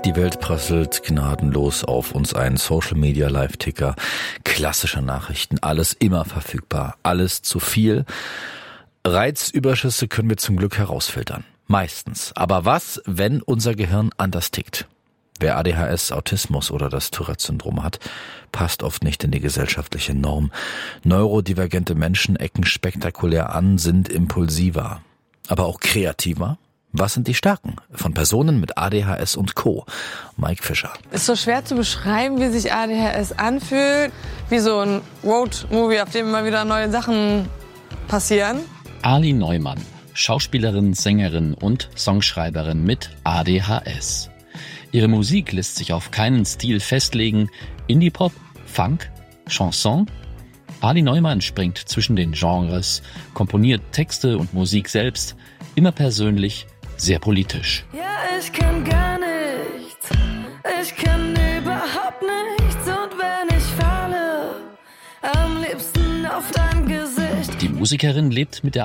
Die Welt prasselt gnadenlos auf uns ein. Social-Media-Live-Ticker, klassische Nachrichten, alles immer verfügbar, alles zu viel. Reizüberschüsse können wir zum Glück herausfiltern. Meistens. Aber was, wenn unser Gehirn anders tickt? Wer ADHS, Autismus oder das Tourette-Syndrom hat, passt oft nicht in die gesellschaftliche Norm. Neurodivergente Menschen ecken spektakulär an, sind impulsiver, aber auch kreativer. Was sind die Stärken von Personen mit ADHS und Co.? Mike Fischer. Es ist so schwer zu beschreiben, wie sich ADHS anfühlt. Wie so ein Road-Movie, auf dem immer wieder neue Sachen passieren. Ali Neumann, Schauspielerin, Sängerin und Songschreiberin mit ADHS. Ihre Musik lässt sich auf keinen Stil festlegen. Indie-Pop, Funk, Chanson. Ali Neumann springt zwischen den Genres, komponiert Texte und Musik selbst, immer persönlich, sehr politisch. Ja, ich kann gar nichts, ich kann überhaupt nichts und wenn ich falle, am liebsten auf dein Gesicht. Die Musikerin lebt mit der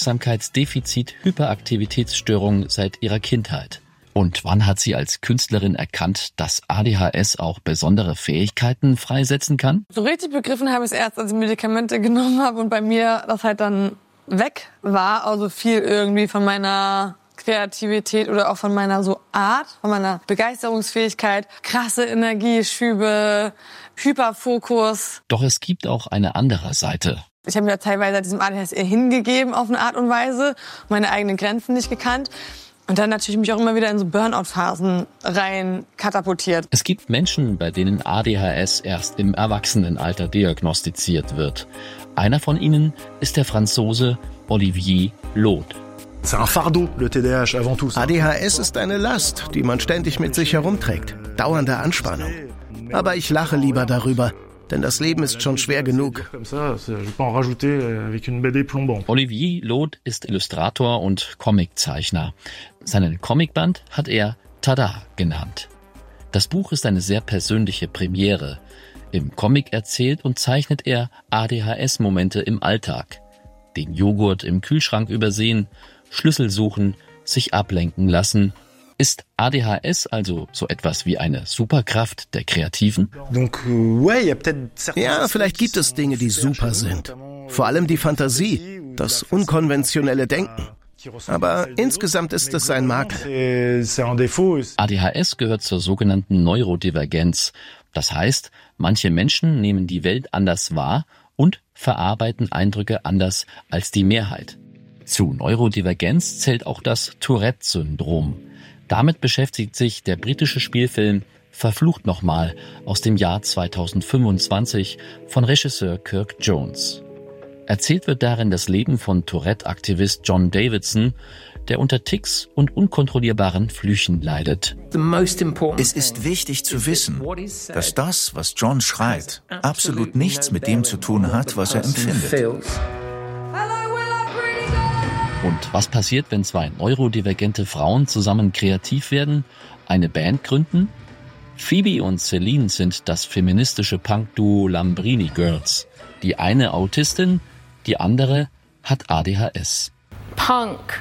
Aufmerksamkeitsdefizit-Hyperaktivitätsstörung seit ihrer Kindheit. Und wann hat sie als Künstlerin erkannt, dass ADHS auch besondere Fähigkeiten freisetzen kann? So richtig begriffen habe ich es erst, als ich Medikamente genommen habe und bei mir das halt dann weg war. Also viel irgendwie von meiner Kreativität oder auch von meiner so Art, von meiner Begeisterungsfähigkeit, krasse Energieschübe, Hyperfokus. Doch es gibt auch eine andere Seite. Ich habe mir teilweise diesem ADHS eher hingegeben auf eine Art und Weise, meine eigenen Grenzen nicht gekannt. Und dann natürlich mich auch immer wieder in so Burnout-Phasen rein katapultiert. Es gibt Menschen, bei denen ADHS erst im Erwachsenenalter diagnostiziert wird. Einer von ihnen ist der Franzose Olivier Lod. ADHS ist eine Last, die man ständig mit sich herumträgt. Dauernde Anspannung. Aber ich lache lieber darüber, denn das Leben ist schon schwer genug. Olivier Lod ist Illustrator und Comiczeichner. Seinen Comicband hat er Tada genannt. Das Buch ist eine sehr persönliche Premiere. Im Comic erzählt und zeichnet er ADHS-Momente im Alltag. Den Joghurt im Kühlschrank übersehen, Schlüssel suchen, sich ablenken lassen. Ist ADHS also so etwas wie eine Superkraft der Kreativen? Ja, vielleicht gibt es Dinge, die super sind. Vor allem die Fantasie, das unkonventionelle Denken. Aber insgesamt ist es ein Makel. ADHS gehört zur sogenannten Neurodivergenz. Das heißt, manche Menschen nehmen die Welt anders wahr und verarbeiten Eindrücke anders als die Mehrheit. Zu Neurodivergenz zählt auch das Tourette-Syndrom. Damit beschäftigt sich der britische Spielfilm Verflucht nochmal aus dem Jahr 2025 von Regisseur Kirk Jones. Erzählt wird darin das Leben von Tourette-Aktivist John Davidson, der unter Tics und unkontrollierbaren Flüchen leidet. Es ist wichtig zu wissen, dass das, was John schreit, absolut nichts mit dem zu tun hat, was er empfindet. Und was passiert, wenn zwei neurodivergente Frauen zusammen kreativ werden, eine Band gründen? Phoebe und Celine sind das feministische Punk-Duo Lambrini Girls. Die eine Autistin, die andere hat ADHS. Punk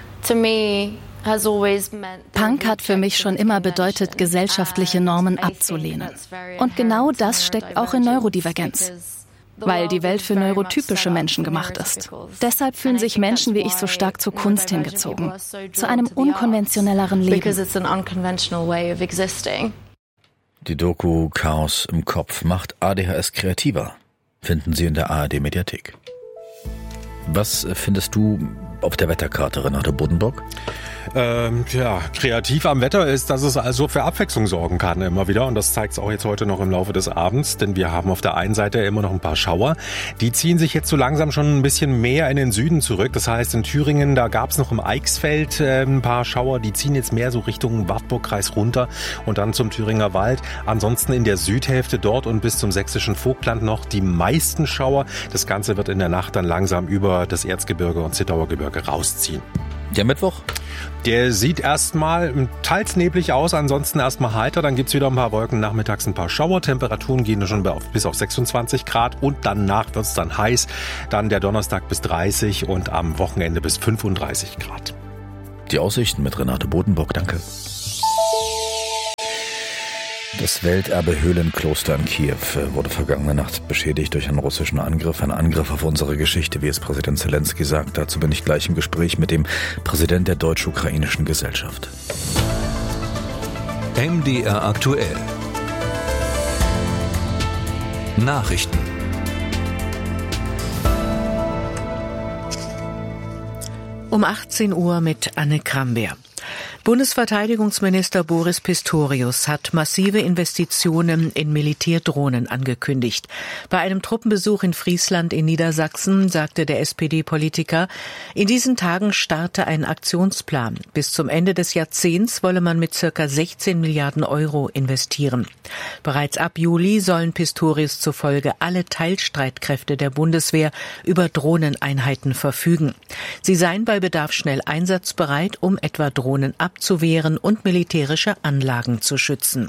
hat für mich schon immer bedeutet, gesellschaftliche Normen abzulehnen. Und genau das steckt auch in Neurodivergenz. Weil die Welt für neurotypische Menschen gemacht ist. Deshalb fühlen sich Menschen wie ich so stark zur Kunst hingezogen, zu einem unkonventionelleren Leben. Die Doku Chaos im Kopf macht ADHS kreativer. Finden Sie in der ARD-Mediathek. Was findest du auf der Wetterkarte, Renate Buddenbrock? Kreativ am Wetter ist, dass es also für Abwechslung sorgen kann immer wieder. Und das zeigt es auch jetzt heute noch im Laufe des Abends. Denn wir haben auf der einen Seite immer noch ein paar Schauer. Die ziehen sich jetzt so langsam schon ein bisschen mehr in den Süden zurück. Das heißt, in Thüringen, da gab es noch im Eichsfeld ein paar Schauer. Die ziehen jetzt mehr so Richtung Wartburgkreis runter und dann zum Thüringer Wald. Ansonsten in der Südhälfte dort und bis zum sächsischen Vogtland noch die meisten Schauer. Das Ganze wird in der Nacht dann langsam über das Erzgebirge und Zittauer Gebirge rausziehen. Der Mittwoch? Der sieht erstmal teils neblig aus, ansonsten erstmal heiter. Dann gibt's wieder ein paar Wolken, nachmittags ein paar Schauer. Temperaturen gehen schon bis auf 26 Grad und danach wird's dann heiß. Dann der Donnerstag bis 30 und am Wochenende bis 35 Grad. Die Aussichten mit Renate Buddenbrock, danke. Das Welterbe Höhlenkloster in Kiew wurde vergangene Nacht beschädigt durch einen russischen Angriff. Ein Angriff auf unsere Geschichte, wie es Präsident Zelensky sagt. Dazu bin ich gleich im Gespräch mit dem Präsident der Deutsch-Ukrainischen Gesellschaft. MDR aktuell. Nachrichten. Um 18 Uhr mit Anne Krambeer. Bundesverteidigungsminister Boris Pistorius hat massive Investitionen in Militärdrohnen angekündigt. Bei einem Truppenbesuch in Friesland in Niedersachsen sagte der SPD-Politiker, in diesen Tagen starte ein Aktionsplan. Bis zum Ende des Jahrzehnts wolle man mit ca. 16 Milliarden Euro investieren. Bereits ab Juli sollen Pistorius zufolge alle Teilstreitkräfte der Bundeswehr über Drohneneinheiten verfügen. Sie seien bei Bedarf schnell einsatzbereit, um etwa Drohnen abzuwehren und militärische Anlagen zu schützen.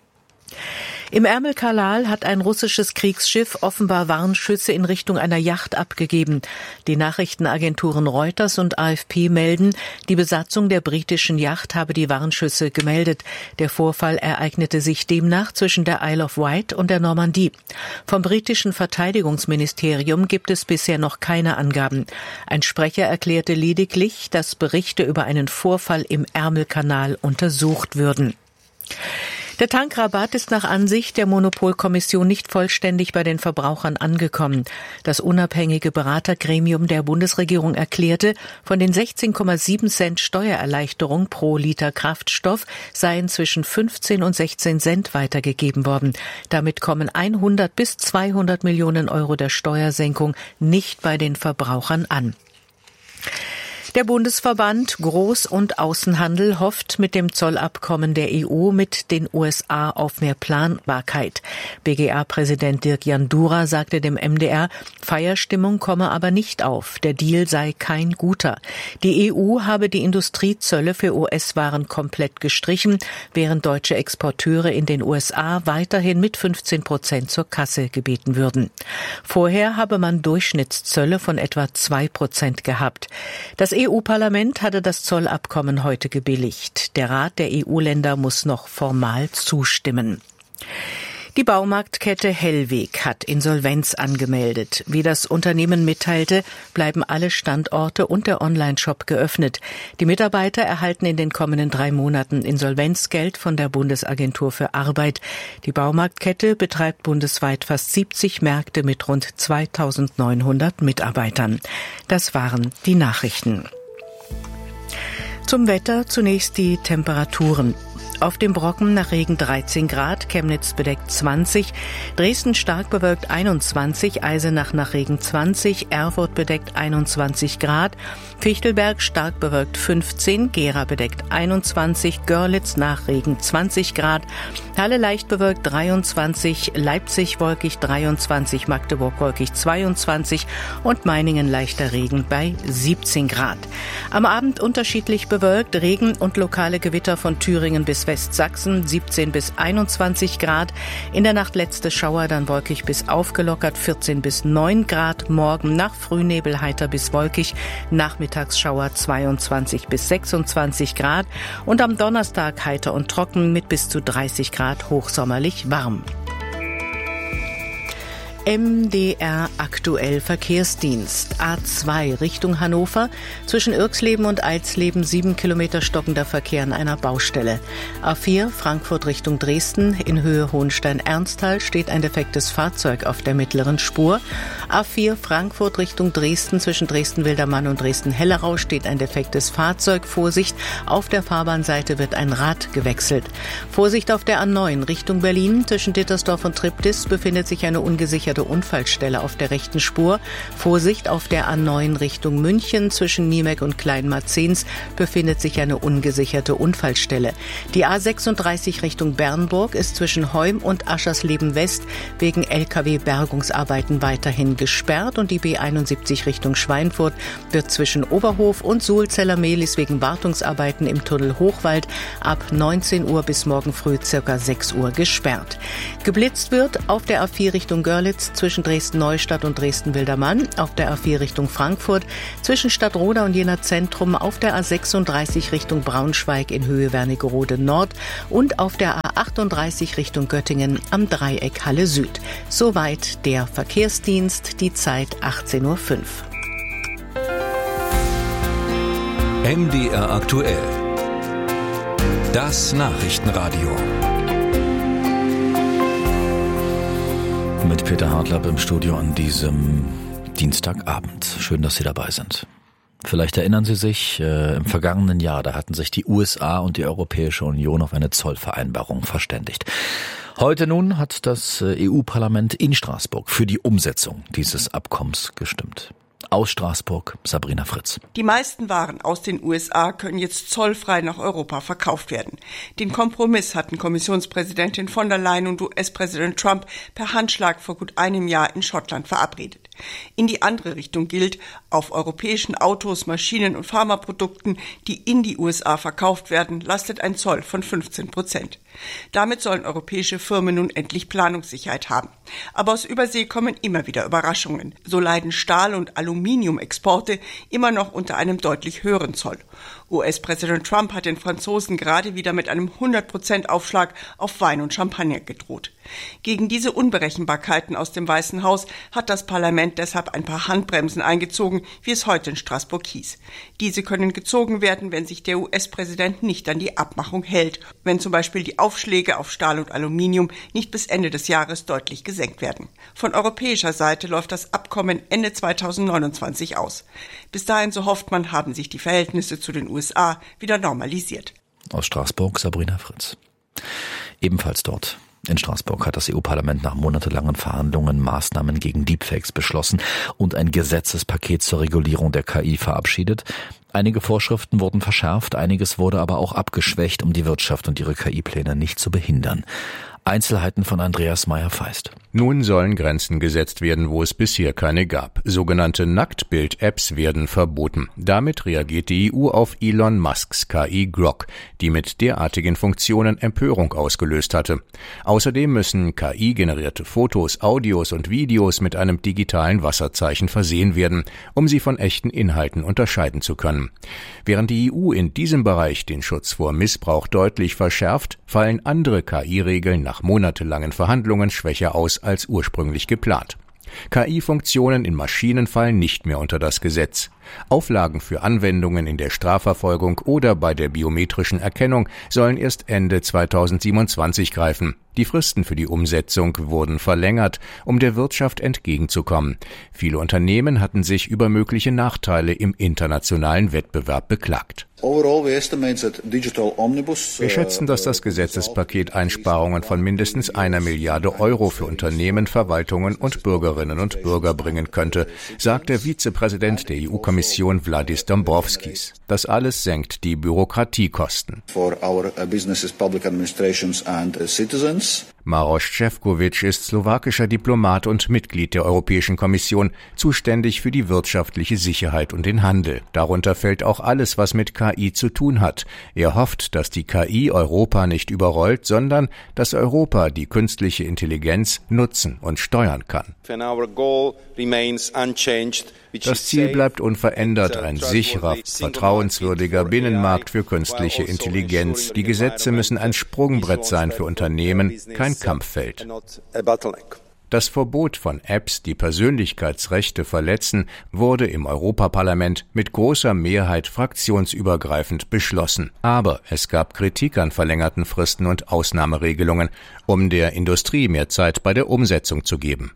Im Ärmelkanal hat ein russisches Kriegsschiff offenbar Warnschüsse in Richtung einer Yacht abgegeben. Die Nachrichtenagenturen Reuters und AFP melden, die Besatzung der britischen Yacht habe die Warnschüsse gemeldet. Der Vorfall ereignete sich demnach zwischen der Isle of Wight und der Normandie. Vom britischen Verteidigungsministerium gibt es bisher noch keine Angaben. Ein Sprecher erklärte lediglich, dass Berichte über einen Vorfall im Ärmelkanal untersucht würden. Der Tankrabatt ist nach Ansicht der Monopolkommission nicht vollständig bei den Verbrauchern angekommen. Das unabhängige Beratergremium der Bundesregierung erklärte, von den 16,7 Cent Steuererleichterung pro Liter Kraftstoff seien zwischen 15 und 16 Cent weitergegeben worden. Damit kommen 100 bis 200 Millionen Euro der Steuersenkung nicht bei den Verbrauchern an. Der Bundesverband Groß- und Außenhandel hofft mit dem Zollabkommen der EU mit den USA auf mehr Planbarkeit. BGA-Präsident Dirk Jandura sagte dem MDR, Feierstimmung komme aber nicht auf. Der Deal sei kein guter. Die EU habe die Industriezölle für US-Waren komplett gestrichen, während deutsche Exporteure in den USA weiterhin mit 15% zur Kasse gebeten würden. Vorher habe man Durchschnittszölle von etwa 2% gehabt. Das EU-Parlament hatte das Zollabkommen heute gebilligt. Der Rat der EU-Länder muss noch formal zustimmen. Die Baumarktkette Hellweg hat Insolvenz angemeldet. Wie das Unternehmen mitteilte, bleiben alle Standorte und der Onlineshop geöffnet. Die Mitarbeiter erhalten in den kommenden 3 Monaten Insolvenzgeld von der Bundesagentur für Arbeit. Die Baumarktkette betreibt bundesweit fast 70 Märkte mit rund 2.900 Mitarbeitern. Das waren die Nachrichten. Zum Wetter zunächst die Temperaturen. Auf dem Brocken nach Regen 13 Grad, Chemnitz bedeckt 20, Dresden stark bewölkt 21, Eisenach nach Regen 20, Erfurt bedeckt 21 Grad, Fichtelberg stark bewölkt 15, Gera bedeckt 21, Görlitz nach Regen 20 Grad, Halle leicht bewölkt 23, Leipzig wolkig 23, Magdeburg wolkig 22 und Meiningen leichter Regen bei 17 Grad. Am Abend unterschiedlich bewölkt, Regen und lokale Gewitter von Thüringen bis Westsachsen 17 bis 21 Grad. In der Nacht letzte Schauer, dann wolkig bis aufgelockert 14 bis 9 Grad. Morgen nach Frühnebel heiter bis wolkig, Nachmittagsschauer 22 bis 26 Grad. Und am Donnerstag heiter und trocken mit bis zu 30 Grad, hochsommerlich warm. MDR aktuell Verkehrsdienst. A2 Richtung Hannover. Zwischen Irxleben und Eidsleben 7 Kilometer stockender Verkehr an einer Baustelle. A4 Frankfurt Richtung Dresden. In Höhe Hohenstein-Ernsthal steht ein defektes Fahrzeug auf der mittleren Spur. A4 Frankfurt Richtung Dresden. Zwischen Dresden-Wildermann und Dresden-Hellerau steht ein defektes Fahrzeug. Vorsicht, auf der Fahrbahnseite wird ein Rad gewechselt. Vorsicht auf der A9 Richtung Berlin. Zwischen Dittersdorf und Triptis befindet sich eine ungesicherte Unfallstelle auf der rechten Spur. Vorsicht auf der A9 Richtung München. Zwischen Niemek und Kleinmarzens befindet sich eine ungesicherte Unfallstelle. Die A36 Richtung Bernburg ist zwischen Heum und Aschersleben West wegen LKW-Bergungsarbeiten weiterhin gesperrt und die B71 Richtung Schweinfurt wird zwischen Oberhof und Sulzeller-Mehlis wegen Wartungsarbeiten im Tunnel Hochwald ab 19 Uhr bis morgen früh ca. 6 Uhr gesperrt. Geblitzt wird auf der A4 Richtung Görlitz A1 zwischen Dresden-Neustadt und Dresden-Wildermann, auf der A4 Richtung Frankfurt, zwischen Stadtroda und Jena Zentrum, auf der A36 Richtung Braunschweig in Höhe Wernigerode Nord und auf der A38 Richtung Göttingen am Dreieck Halle Süd. Soweit der Verkehrsdienst, die Zeit 18:05 Uhr. MDR aktuell. Das Nachrichtenradio. Mit Peter Hartlapp im Studio an diesem Dienstagabend. Schön, dass Sie dabei sind. Vielleicht erinnern Sie sich, im vergangenen Jahr, da hatten sich die USA und die Europäische Union auf eine Zollvereinbarung verständigt. Heute nun hat das EU-Parlament in Straßburg für die Umsetzung dieses Abkommens gestimmt. Aus Straßburg, Sabrina Fritz. Die meisten Waren aus den USA können jetzt zollfrei nach Europa verkauft werden. Den Kompromiss hatten Kommissionspräsidentin von der Leyen und US-Präsident Trump per Handschlag vor gut einem Jahr in Schottland verabredet. In die andere Richtung gilt, auf europäischen Autos, Maschinen und Pharmaprodukten, die in die USA verkauft werden, lastet ein Zoll von 15%. Damit sollen europäische Firmen nun endlich Planungssicherheit haben. Aber aus Übersee kommen immer wieder Überraschungen. So leiden Stahl- und Aluminiumexporte immer noch unter einem deutlich höheren Zoll. US-Präsident Trump hat den Franzosen gerade wieder mit einem 100% Aufschlag auf Wein und Champagner gedroht. Gegen diese Unberechenbarkeiten aus dem Weißen Haus hat das Parlament deshalb ein paar Handbremsen eingezogen, wie es heute in Straßburg hieß. Diese können gezogen werden, wenn sich der US-Präsident nicht an die Abmachung hält, wenn zum Beispiel die Aufschläge auf Stahl und Aluminium nicht bis Ende des Jahres deutlich gesenkt werden. Von europäischer Seite läuft das Abkommen Ende 2029 aus. Bis dahin, so hofft man, haben sich die Verhältnisse zu den USA wieder normalisiert. Aus Straßburg, Sabrina Fritz. Ebenfalls dort in Straßburg hat das EU-Parlament nach monatelangen Verhandlungen Maßnahmen gegen Deepfakes beschlossen und ein Gesetzespaket zur Regulierung der KI verabschiedet. Einige Vorschriften wurden verschärft, einiges wurde aber auch abgeschwächt, um die Wirtschaft und ihre KI-Pläne nicht zu behindern. Einzelheiten von Andreas Meyer-Feist. Nun sollen Grenzen gesetzt werden, wo es bisher keine gab. Sogenannte Nacktbild-Apps werden verboten. Damit reagiert die EU auf Elon Musks KI Grok, die mit derartigen Funktionen Empörung ausgelöst hatte. Außerdem müssen KI-generierte Fotos, Audios und Videos mit einem digitalen Wasserzeichen versehen werden, um sie von echten Inhalten unterscheiden zu können. Während die EU in diesem Bereich den Schutz vor Missbrauch deutlich verschärft, fallen andere KI-Regeln nach monatelangen Verhandlungen schwächer aus als ursprünglich geplant. KI-Funktionen in Maschinen fallen nicht mehr unter das Gesetz. Auflagen für Anwendungen in der Strafverfolgung oder bei der biometrischen Erkennung sollen erst Ende 2027 greifen. Die Fristen für die Umsetzung wurden verlängert, um der Wirtschaft entgegenzukommen. Viele Unternehmen hatten sich über mögliche Nachteile im internationalen Wettbewerb beklagt. Wir schätzen, dass das Gesetzespaket Einsparungen von mindestens 1 Milliarde Euro für Unternehmen, Verwaltungen und Bürgerinnen und Bürger bringen könnte, sagt der Vizepräsident der EU-Kommission Valdis Dombrovskis. Das alles senkt die Bürokratiekosten. Maroš Šefčovič ist slowakischer Diplomat und Mitglied der Europäischen Kommission, zuständig für die wirtschaftliche Sicherheit und den Handel. Darunter fällt auch alles, was mit KI zu tun hat. Er hofft, dass die KI Europa nicht überrollt, sondern dass Europa die künstliche Intelligenz nutzen und steuern kann. Das Ziel bleibt unverändert, ein sicherer, vertrauenswürdiger Binnenmarkt für künstliche Intelligenz. Die Gesetze müssen ein Sprungbrett sein für Unternehmen, kein Kampffeld. Das Verbot von Apps, die Persönlichkeitsrechte verletzen, wurde im Europaparlament mit großer Mehrheit fraktionsübergreifend beschlossen. Aber es gab Kritik an verlängerten Fristen und Ausnahmeregelungen, um der Industrie mehr Zeit bei der Umsetzung zu geben.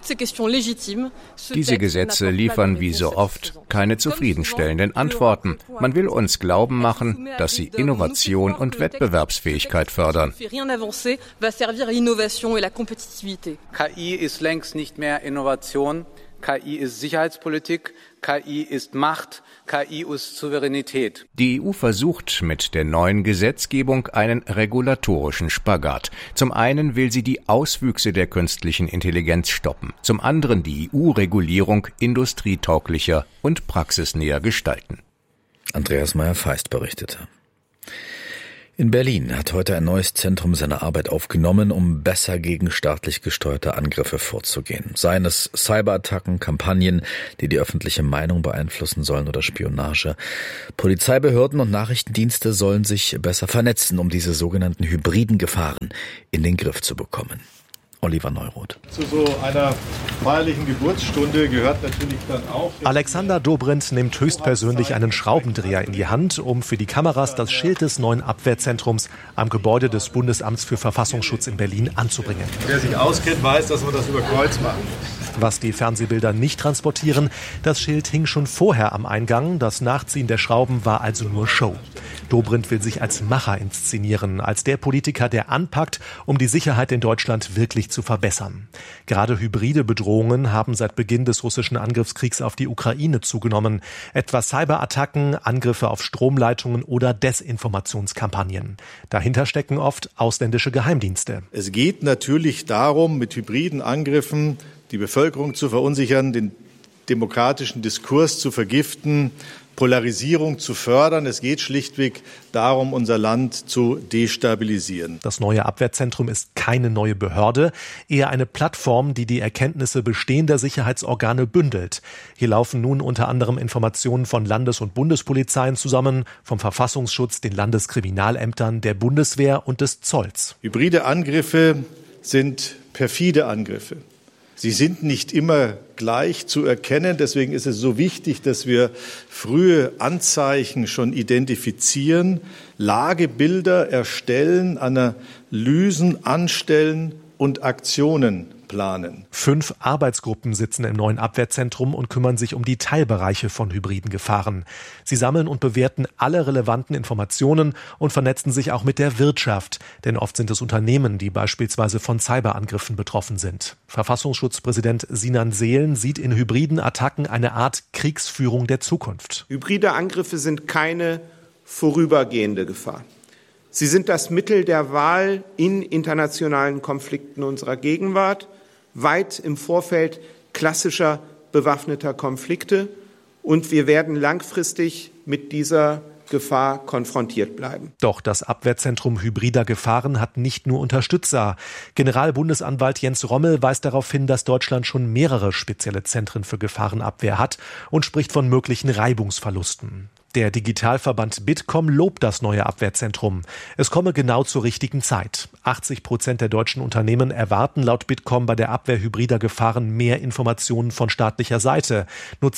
Diese Gesetze liefern wie so oft keine zufriedenstellenden Antworten. Man will uns glauben machen, dass sie Innovation und Wettbewerbsfähigkeit fördern. KI ist längst nicht mehr Innovation. KI ist Sicherheitspolitik, KI ist Macht, KI ist Souveränität. Die EU versucht mit der neuen Gesetzgebung einen regulatorischen Spagat. Zum einen will sie die Auswüchse der künstlichen Intelligenz stoppen, zum anderen die EU-Regulierung industrietauglicher und praxisnäher gestalten. Andreas Meyer-Feist berichtete. In Berlin hat heute ein neues Zentrum seine Arbeit aufgenommen, um besser gegen staatlich gesteuerte Angriffe vorzugehen. Seien es Cyberattacken, Kampagnen, die die öffentliche Meinung beeinflussen sollen, oder Spionage. Polizeibehörden und Nachrichtendienste sollen sich besser vernetzen, um diese sogenannten hybriden Gefahren in den Griff zu bekommen. Oliver Neuroth. Zu so einer feierlichen Geburtsstunde gehört natürlich dann auch... Alexander Dobrindt nimmt höchstpersönlich einen Schraubendreher in die Hand, um für die Kameras das Schild des neuen Abwehrzentrums am Gebäude des Bundesamts für Verfassungsschutz in Berlin anzubringen. Wer sich auskennt, weiß, dass man das über Kreuz macht. Was die Fernsehbilder nicht transportieren, das Schild hing schon vorher am Eingang. Das Nachziehen der Schrauben war also nur Show. Dobrindt will sich als Macher inszenieren, als der Politiker, der anpackt, um die Sicherheit in Deutschland wirklich zu verbessern. Gerade hybride Bedrohungen haben seit Beginn des russischen Angriffskriegs auf die Ukraine zugenommen. Etwa Cyberattacken, Angriffe auf Stromleitungen oder Desinformationskampagnen. Dahinter stecken oft ausländische Geheimdienste. Es geht natürlich darum, mit hybriden Angriffen die Bevölkerung zu verunsichern, den demokratischen Diskurs zu vergiften, Polarisierung zu fördern. Es geht schlichtweg darum, unser Land zu destabilisieren. Das neue Abwehrzentrum ist keine neue Behörde, eher eine Plattform, die die Erkenntnisse bestehender Sicherheitsorgane bündelt. Hier laufen nun unter anderem Informationen von Landes- und Bundespolizeien zusammen, vom Verfassungsschutz, den Landeskriminalämtern, der Bundeswehr und des Zolls. Hybride Angriffe sind perfide Angriffe. Sie sind nicht immer gleich zu erkennen. Deswegen ist es so wichtig, dass wir frühe Anzeichen schon identifizieren, Lagebilder erstellen, Analysen anstellen und Aktionen planen. 5 Arbeitsgruppen sitzen im neuen Abwehrzentrum und kümmern sich um die Teilbereiche von hybriden Gefahren. Sie sammeln und bewerten alle relevanten Informationen und vernetzen sich auch mit der Wirtschaft. Denn oft sind es Unternehmen, die beispielsweise von Cyberangriffen betroffen sind. Verfassungsschutzpräsident Sinan Seelen sieht in hybriden Attacken eine Art Kriegsführung der Zukunft. Hybride Angriffe sind keine vorübergehende Gefahr. Sie sind das Mittel der Wahl in internationalen Konflikten unserer Gegenwart, weit im Vorfeld klassischer bewaffneter Konflikte. Und wir werden langfristig mit dieser Gefahr konfrontiert bleiben. Doch das Abwehrzentrum hybrider Gefahren hat nicht nur Unterstützer. Generalbundesanwalt Jens Rommel weist darauf hin, dass Deutschland schon mehrere spezielle Zentren für Gefahrenabwehr hat und spricht von möglichen Reibungsverlusten. Der Digitalverband Bitkom lobt das neue Abwehrzentrum. Es komme genau zur richtigen Zeit. 80% der deutschen Unternehmen erwarten laut Bitkom bei der Abwehr hybrider Gefahren mehr Informationen von staatlicher Seite. Nur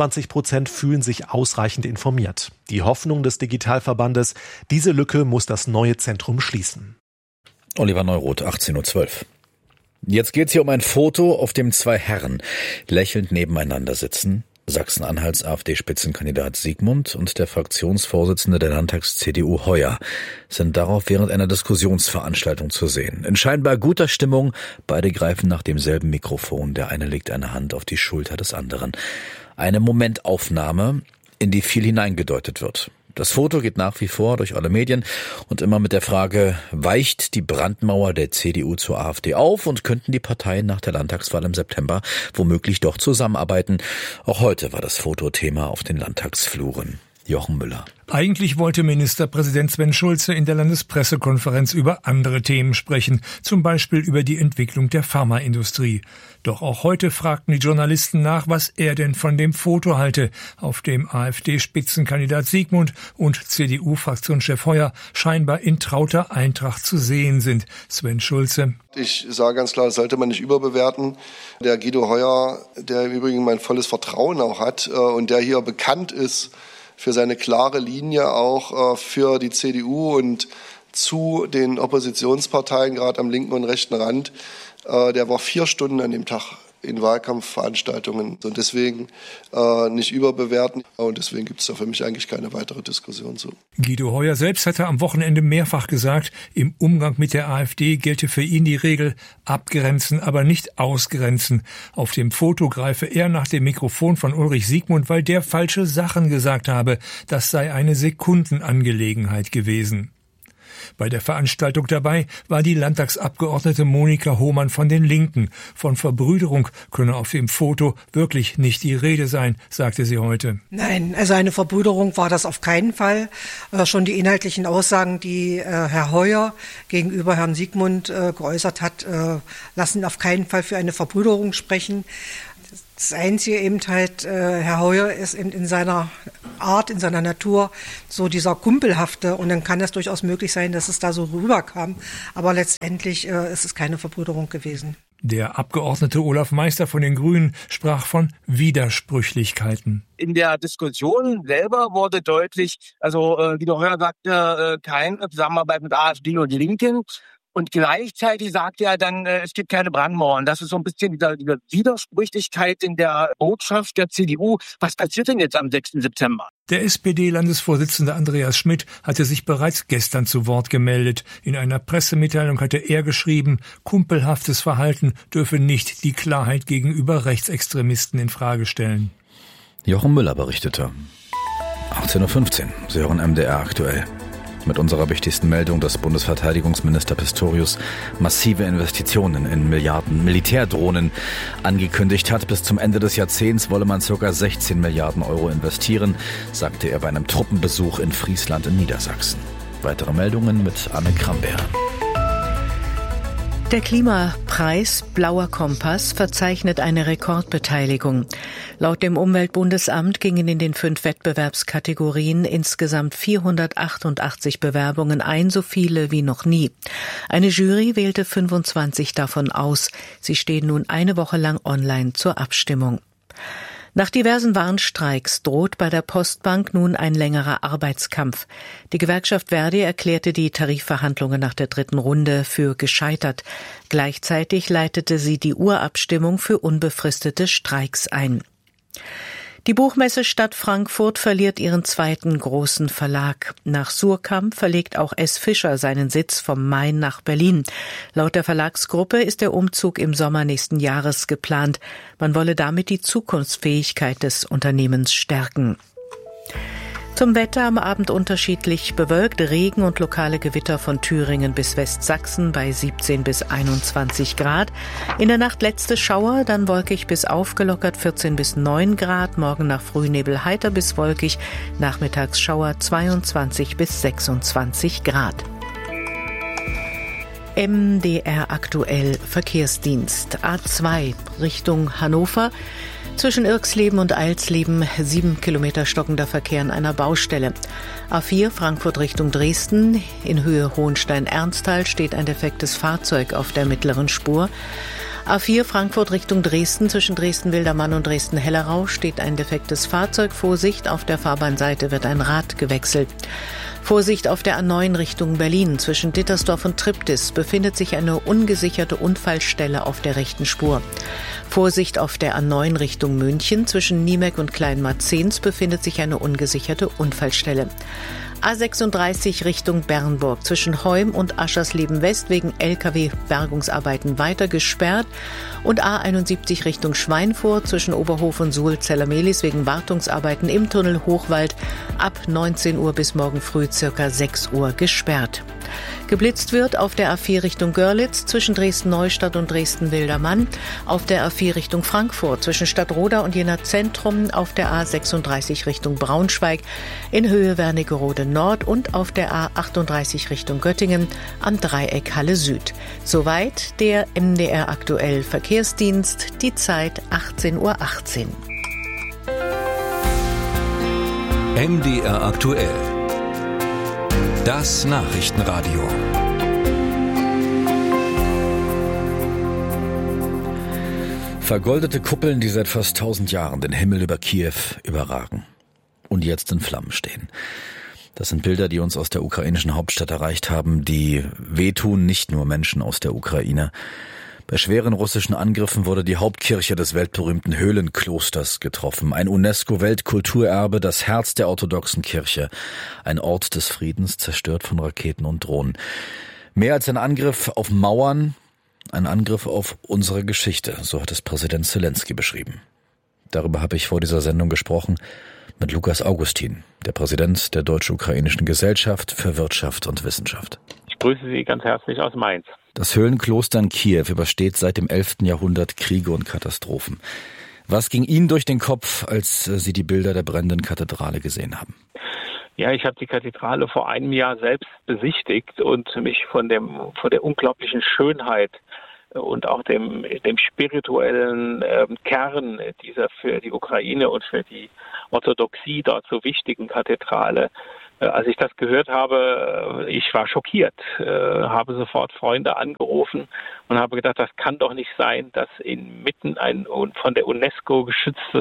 22% fühlen sich ausreichend informiert. Die Hoffnung des Digitalverbandes, diese Lücke muss das neue Zentrum schließen. Oliver Neuroth, 18:12 Uhr. Jetzt geht's hier um ein Foto, auf dem 2 Herren lächelnd nebeneinander sitzen. Sachsen-Anhalts AfD-Spitzenkandidat Siegmund und der Fraktionsvorsitzende der Landtags-CDU Heuer sind darauf während einer Diskussionsveranstaltung zu sehen. In scheinbar guter Stimmung, beide greifen nach demselben Mikrofon, der eine legt eine Hand auf die Schulter des anderen. Eine Momentaufnahme, in die viel hineingedeutet wird. Das Foto geht nach wie vor durch alle Medien und immer mit der Frage, weicht die Brandmauer der CDU zur AfD auf und könnten die Parteien nach der Landtagswahl im September womöglich doch zusammenarbeiten? Auch heute war das Foto Thema auf den Landtagsfluren. Jochen Müller. Eigentlich wollte Ministerpräsident Sven Schulze in der Landespressekonferenz über andere Themen sprechen, zum Beispiel über die Entwicklung der Pharmaindustrie. Doch auch heute fragten die Journalisten nach, was er denn von dem Foto halte, auf dem AfD-Spitzenkandidat Siegmund und CDU-Fraktionschef Heuer scheinbar in trauter Eintracht zu sehen sind. Sven Schulze. Ich sage ganz klar, das sollte man nicht überbewerten. Der Guido Heuer, der im Übrigen mein volles Vertrauen auch hat und der hier bekannt ist für seine klare Linie auch für die CDU und zu den Oppositionsparteien, gerade am linken und rechten Rand. Der war 4 Stunden an dem Tag in Wahlkampfveranstaltungen und deswegen nicht überbewerten und deswegen gibt es da für mich eigentlich keine weitere Diskussion zu. Guido Heuer selbst hatte am Wochenende mehrfach gesagt, im Umgang mit der AfD gelte für ihn die Regel abgrenzen, aber nicht ausgrenzen. Auf dem Foto greife er nach dem Mikrofon von Ulrich Siegmund, weil der falsche Sachen gesagt habe. Das sei eine Sekundenangelegenheit gewesen. Bei der Veranstaltung dabei war die Landtagsabgeordnete Monika Hohmann von den Linken. Von Verbrüderung könne auf dem Foto wirklich nicht die Rede sein, sagte sie heute. Nein, also eine Verbrüderung war das auf keinen Fall. Schon die inhaltlichen Aussagen, die Herr Heuer gegenüber Herrn Siegmund geäußert hat, lassen auf keinen Fall für eine Verbrüderung sprechen. Das Einzige eben halt, Herr Heuer ist in seiner Art, in seiner Natur so dieser Kumpelhafte, und dann kann es durchaus möglich sein, dass es da so rüberkam. Aber letztendlich ist es keine Verbrüderung gewesen. Der Abgeordnete Olaf Meister von den Grünen sprach von Widersprüchlichkeiten. In der Diskussion selber wurde deutlich, also Guido Heuer sagte, keine Zusammenarbeit mit AfD und Linken. Und gleichzeitig sagte er dann, es gibt keine Brandmauern. Das ist so ein bisschen diese Widersprüchlichkeit in der Botschaft der CDU. Was passiert denn jetzt am 6. September? Der SPD-Landesvorsitzende Andreas Schmidt hatte sich bereits gestern zu Wort gemeldet. In einer Pressemitteilung hatte er geschrieben, kumpelhaftes Verhalten dürfe nicht die Klarheit gegenüber Rechtsextremisten in Frage stellen. Jochen Müller berichtete. 18.15 Uhr. Sie hören MDR aktuell. Mit unserer wichtigsten Meldung, dass Bundesverteidigungsminister Pistorius massive Investitionen in Milliarden Militärdrohnen angekündigt hat. Bis zum Ende des Jahrzehnts wolle man ca. 16 Milliarden Euro investieren, sagte er bei einem Truppenbesuch in Friesland in Niedersachsen. Weitere Meldungen mit Anne Krambeer. Der Klimapreis Blauer Kompass verzeichnet eine Rekordbeteiligung. Laut dem Umweltbundesamt gingen in den 5 Wettbewerbskategorien insgesamt 488 Bewerbungen ein, so viele wie noch nie. Eine Jury wählte 25 davon aus. Sie stehen nun eine Woche lang online zur Abstimmung. Nach diversen Warnstreiks droht bei der Postbank nun ein längerer Arbeitskampf. Die Gewerkschaft Verdi erklärte die Tarifverhandlungen nach der 3. Runde für gescheitert. Gleichzeitig leitete sie die Urabstimmung für unbefristete Streiks ein. Die Buchmessestadt Frankfurt verliert ihren 2. großen Verlag. Nach Suhrkamp verlegt auch S. Fischer seinen Sitz vom Main nach Berlin. Laut der Verlagsgruppe ist der Umzug im Sommer nächsten Jahres geplant. Man wolle damit die Zukunftsfähigkeit des Unternehmens stärken. Zum Wetter: am Abend unterschiedlich bewölkt, Regen und lokale Gewitter von Thüringen bis Westsachsen bei 17 bis 21 Grad. In der Nacht letzte Schauer, dann wolkig bis aufgelockert 14 bis 9 Grad. Morgen nach Frühnebel heiter bis wolkig, nachmittags Schauer 22 bis 26 Grad. MDR aktuell Verkehrsdienst. A2 Richtung Hannover. Zwischen Irxleben und Eilsleben 7 Kilometer stockender Verkehr an einer Baustelle. A4 Frankfurt Richtung Dresden. In Höhe Hohenstein-Ernsthal steht ein defektes Fahrzeug auf der mittleren Spur. A4 Frankfurt Richtung Dresden. Zwischen Dresden-Wildermann und Dresden-Hellerau steht ein defektes Fahrzeug. Vorsicht, auf der Fahrbahnseite wird ein Rad gewechselt. Vorsicht auf der A9 Richtung Berlin. Zwischen Dittersdorf und Triptis befindet sich eine ungesicherte Unfallstelle auf der rechten Spur. Vorsicht auf der A9 Richtung München. Zwischen Niemek und Kleinmarzens befindet sich eine ungesicherte Unfallstelle. A36 Richtung Bernburg. Zwischen Heum und Aschersleben West wegen LKW-Bergungsarbeiten weiter gesperrt. Und A71 Richtung Schweinfurt zwischen Oberhof und Suhl-Zellermelis wegen Wartungsarbeiten im Tunnel Hochwald ab 19 Uhr bis morgen früh circa 6 Uhr gesperrt. Geblitzt wird auf der A4 Richtung Görlitz zwischen Dresden-Neustadt und Dresden-Wildermann, auf der A4 Richtung Frankfurt zwischen Stadtroda und Jena Zentrum, auf der A36 Richtung Braunschweig in Höhe Wernigerode Nord und auf der A38 Richtung Göttingen am Dreieck Halle Süd. Soweit der MDR aktuell Verkehrsdienst, die Zeit 18:18 Uhr. MDR aktuell. Das Nachrichtenradio. Vergoldete Kuppeln, die seit fast 1000 Jahren den Himmel über Kiew überragen und jetzt in Flammen stehen. Das sind Bilder, die uns aus der ukrainischen Hauptstadt erreicht haben, die wehtun, nicht nur Menschen aus der Ukraine. Bei schweren russischen Angriffen wurde die Hauptkirche des weltberühmten Höhlenklosters getroffen. Ein UNESCO-Weltkulturerbe, das Herz der orthodoxen Kirche. Ein Ort des Friedens, zerstört von Raketen und Drohnen. Mehr als ein Angriff auf Mauern, ein Angriff auf unsere Geschichte, so hat es Präsident Zelensky beschrieben. Darüber habe ich vor dieser Sendung gesprochen mit Lukas Augustin, der Präsident der Deutsch-Ukrainischen Gesellschaft für Wirtschaft und Wissenschaft. Ich grüße Sie ganz herzlich aus Mainz. Das Höhlenkloster in Kiew übersteht seit dem 11. Jahrhundert Kriege und Katastrophen. Was ging Ihnen durch den Kopf, als Sie die Bilder der brennenden Kathedrale gesehen haben? Ja, ich habe die Kathedrale vor einem Jahr selbst besichtigt und mich von der unglaublichen Schönheit und auch dem spirituellen Kern dieser für die Ukraine und für die Orthodoxie dort so wichtigen Kathedrale, als ich das gehört habe, ich war schockiert, habe sofort Freunde angerufen und habe gedacht, das kann doch nicht sein, dass inmitten ein von der UNESCO geschütztes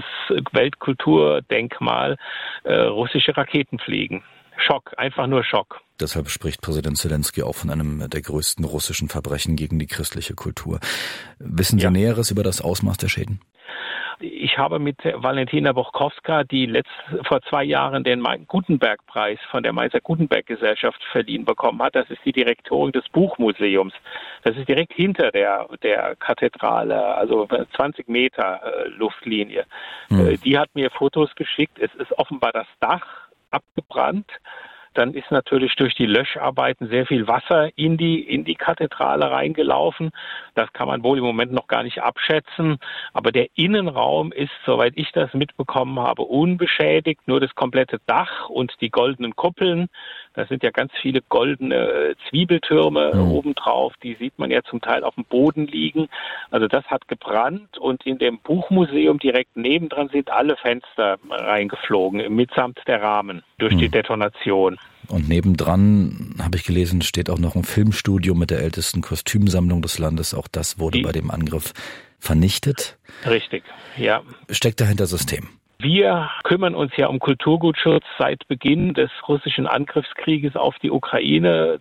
Weltkulturdenkmal russische Raketen fliegen. Schock, einfach nur Schock. Deshalb spricht Präsident Zelensky auch von einem der größten russischen Verbrechen gegen die christliche Kultur. Wissen Sie Näheres über das Ausmaß der Schäden? Ich habe mit Valentina Bochkowska, die vor 2 Jahren den Gutenberg-Preis von der Mainzer Gutenberg-Gesellschaft verliehen bekommen hat. Das ist die Direktorin des Buchmuseums. Das ist direkt hinter der Kathedrale, also 20 Meter Luftlinie. Die hat mir Fotos geschickt. Es ist offenbar das Dach abgebrannt. Dann ist natürlich durch die Löscharbeiten sehr viel Wasser in die Kathedrale reingelaufen. Das kann man wohl im Moment noch gar nicht abschätzen. Aber der Innenraum ist, soweit ich das mitbekommen habe, unbeschädigt. Nur das komplette Dach und die goldenen Kuppeln. Da sind ja ganz viele goldene Zwiebeltürme obendrauf. Die sieht man ja zum Teil auf dem Boden liegen. Also das hat gebrannt. Und in dem Buchmuseum direkt nebendran sind alle Fenster reingeflogen, mitsamt der Rahmen durch die Detonation. Und nebendran, habe ich gelesen, steht auch noch ein Filmstudio mit der ältesten Kostümsammlung des Landes. Auch das wurde bei dem Angriff vernichtet. Richtig, ja. Steckt dahinter System? Wir kümmern uns ja um Kulturgutschutz seit Beginn des russischen Angriffskrieges auf die Ukraine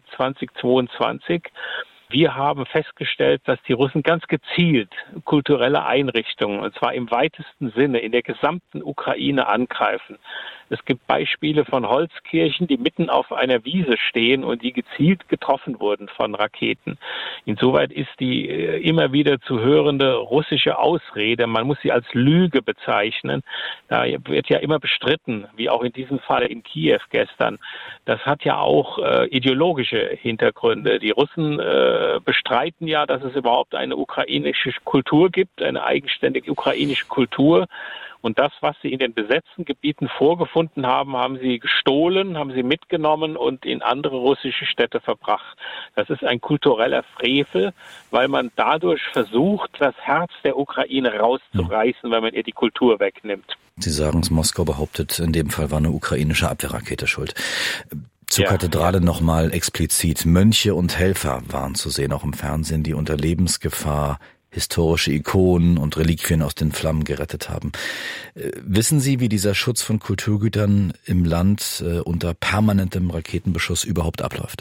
2022. Wir haben festgestellt, dass die Russen ganz gezielt kulturelle Einrichtungen, und zwar im weitesten Sinne in der gesamten Ukraine angreifen. Es gibt Beispiele von Holzkirchen, die mitten auf einer Wiese stehen und die gezielt getroffen wurden von Raketen. Insoweit ist die immer wieder zu hörende russische Ausrede, man muss sie als Lüge bezeichnen. Da wird ja immer bestritten, wie auch in diesem Fall in Kiew gestern. Das hat ja auch ideologische Hintergründe. Die Russen bestreiten ja, dass es überhaupt eine ukrainische Kultur gibt, eine eigenständige ukrainische Kultur. Und das, was sie in den besetzten Gebieten vorgefunden haben, haben sie gestohlen, haben sie mitgenommen und in andere russische Städte verbracht. Das ist ein kultureller Frevel, weil man dadurch versucht, das Herz der Ukraine rauszureißen, wenn man ihr die Kultur wegnimmt. Sie sagen es, Moskau behauptet, in dem Fall war eine ukrainische Abwehrrakete schuld. Zur Kathedrale nochmal explizit. Mönche und Helfer waren zu sehen, auch im Fernsehen, die unter Lebensgefahr historische Ikonen und Reliquien aus den Flammen gerettet haben. Wissen Sie, wie dieser Schutz von Kulturgütern im Land unter permanentem Raketenbeschuss überhaupt abläuft?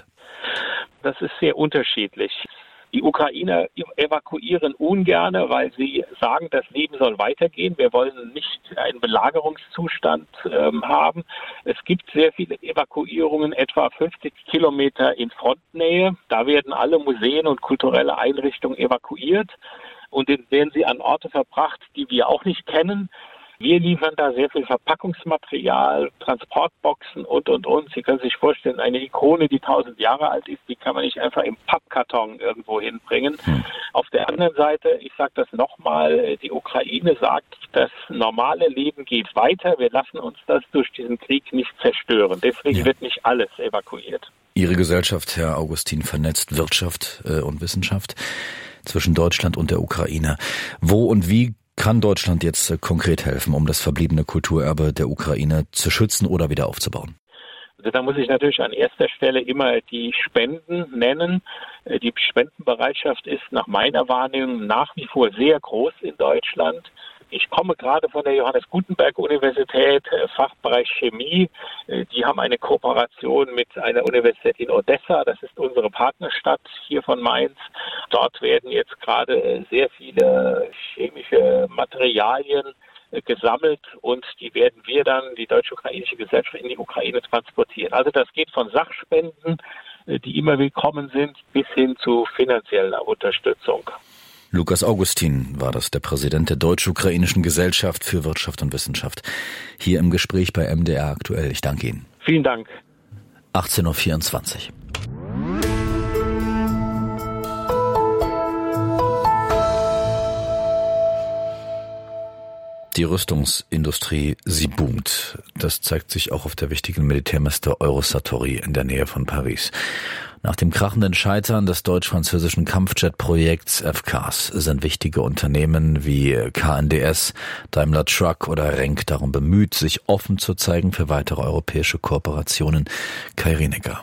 Das ist sehr unterschiedlich. Die Ukrainer evakuieren ungerne, weil sie sagen, das Leben soll weitergehen. Wir wollen nicht einen Belagerungszustand haben. Es gibt sehr viele Evakuierungen, etwa 50 Kilometer in Frontnähe. Da werden alle Museen und kulturelle Einrichtungen evakuiert und dann werden sie an Orte verbracht, die wir auch nicht kennen. Wir liefern da sehr viel Verpackungsmaterial, Transportboxen und. Sie können sich vorstellen, eine Ikone, die 1000 Jahre alt ist, die kann man nicht einfach im Pappkarton irgendwo hinbringen. Auf der anderen Seite, ich sage das nochmal, die Ukraine sagt, das normale Leben geht weiter. Wir lassen uns das durch diesen Krieg nicht zerstören. Deswegen wird nicht alles evakuiert. Ihre Gesellschaft, Herr Augustin, vernetzt Wirtschaft und Wissenschaft zwischen Deutschland und der Ukraine. Wo und wie kann Deutschland jetzt konkret helfen, um das verbliebene Kulturerbe der Ukraine zu schützen oder wieder aufzubauen? Also da muss ich natürlich an erster Stelle immer die Spenden nennen. Die Spendenbereitschaft ist nach meiner Wahrnehmung nach wie vor sehr groß in Deutschland. Ich komme gerade von der Johannes Gutenberg Universität, Fachbereich Chemie. Die haben eine Kooperation mit einer Universität in Odessa. Das ist unsere Partnerstadt hier von Mainz. Dort werden jetzt gerade sehr viele chemische Materialien gesammelt und die werden wir dann, die Deutsch-Ukrainische Gesellschaft, in die Ukraine transportieren. Also das geht von Sachspenden, die immer willkommen sind, bis hin zu finanzieller Unterstützung. Lukas Augustin war das, der Präsident der Deutsch-Ukrainischen Gesellschaft für Wirtschaft und Wissenschaft. Hier im Gespräch bei MDR aktuell. Ich danke Ihnen. Vielen Dank. 18.24 Uhr. Die Rüstungsindustrie, sie boomt. Das zeigt sich auch auf der wichtigen Militärmesse Eurosatory in der Nähe von Paris. Nach dem krachenden Scheitern des deutsch-französischen Kampfjet-Projekts FCAS sind wichtige Unternehmen wie KNDS, Daimler Truck oder Renk darum bemüht, sich offen zu zeigen für weitere europäische Kooperationen. Kai Rinecker.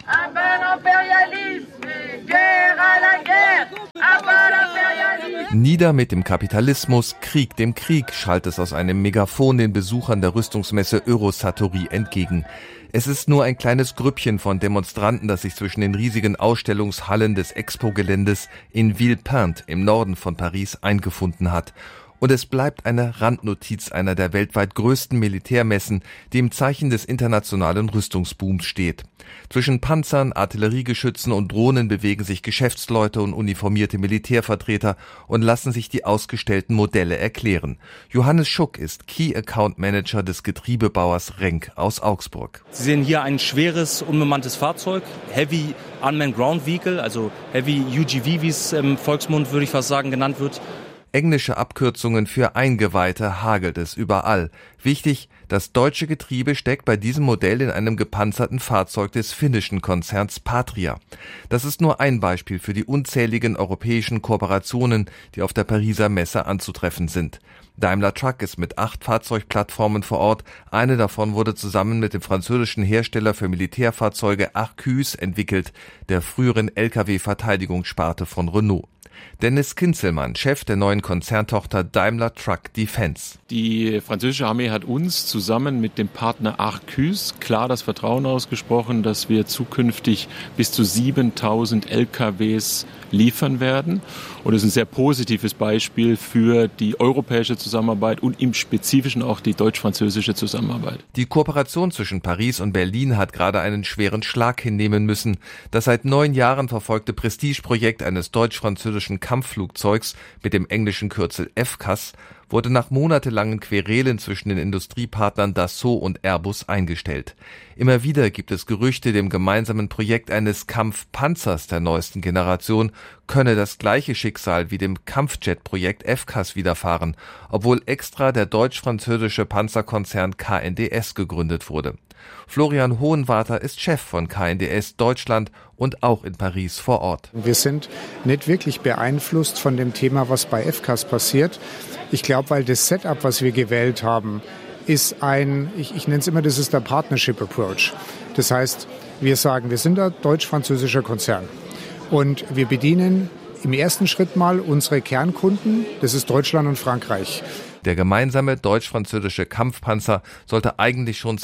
Nieder mit dem Kapitalismus, Krieg dem Krieg, schallt es aus einem Megafon den Besuchern der Rüstungsmesse Eurosatory entgegen. Es ist nur ein kleines Grüppchen von Demonstranten, das sich zwischen den riesigen Ausstellungshallen des Expo-Geländes in Villepinte im Norden von Paris eingefunden hat. Und es bleibt eine Randnotiz einer der weltweit größten Militärmessen, die im Zeichen des internationalen Rüstungsbooms steht. Zwischen Panzern, Artilleriegeschützen und Drohnen bewegen sich Geschäftsleute und uniformierte Militärvertreter und lassen sich die ausgestellten Modelle erklären. Johannes Schuck ist Key Account Manager des Getriebebauers Renk aus Augsburg. Sie sehen hier ein schweres, unbemanntes Fahrzeug, Heavy Unmanned Ground Vehicle, also Heavy UGV, wie es im Volksmund, würde ich fast sagen, genannt wird. Englische Abkürzungen für Eingeweihte hagelt es überall. Wichtig, das deutsche Getriebe steckt bei diesem Modell in einem gepanzerten Fahrzeug des finnischen Konzerns Patria. Das ist nur ein Beispiel für die unzähligen europäischen Kooperationen, die auf der Pariser Messe anzutreffen sind. Daimler Truck ist mit 8 Fahrzeugplattformen vor Ort. Eine davon wurde zusammen mit dem französischen Hersteller für Militärfahrzeuge Arquus entwickelt, der früheren Lkw-Verteidigungssparte von Renault. Dennis Kinzelmann, Chef der neuen Konzerntochter Daimler Truck Defense. Die französische Armee hat uns zusammen mit dem Partner Arquus klar das Vertrauen ausgesprochen, dass wir zukünftig bis zu 7000 LKWs liefern werden. Und es ist ein sehr positives Beispiel für die europäische Zusammenarbeit und im Spezifischen auch die deutsch-französische Zusammenarbeit. Die Kooperation zwischen Paris und Berlin hat gerade einen schweren Schlag hinnehmen müssen. Das seit 9 Jahren verfolgte Prestigeprojekt eines deutsch-französischen Kampfflugzeugs mit dem englischen Kürzel FCAS wurde nach monatelangen Querelen zwischen den Industriepartnern Dassault und Airbus eingestellt. Immer wieder gibt es Gerüchte, dem gemeinsamen Projekt eines Kampfpanzers der neuesten Generation könne das gleiche Schicksal wie dem Kampfjet-Projekt FCAS widerfahren, obwohl extra der deutsch-französische Panzerkonzern KNDS gegründet wurde. Florian Hohenwarter ist Chef von KNDS Deutschland und auch in Paris vor Ort. Wir sind nicht wirklich beeinflusst von dem Thema, was bei FCAS passiert. Ich glaube, weil das Setup, was wir gewählt haben, ist ich nenne es immer, das ist der Partnership Approach. Das heißt, wir sagen, wir sind ein deutsch-französischer Konzern und wir bedienen im ersten Schritt mal unsere Kernkunden, das ist Deutschland und Frankreich. Der gemeinsame deutsch-französische Kampfpanzer sollte eigentlich schon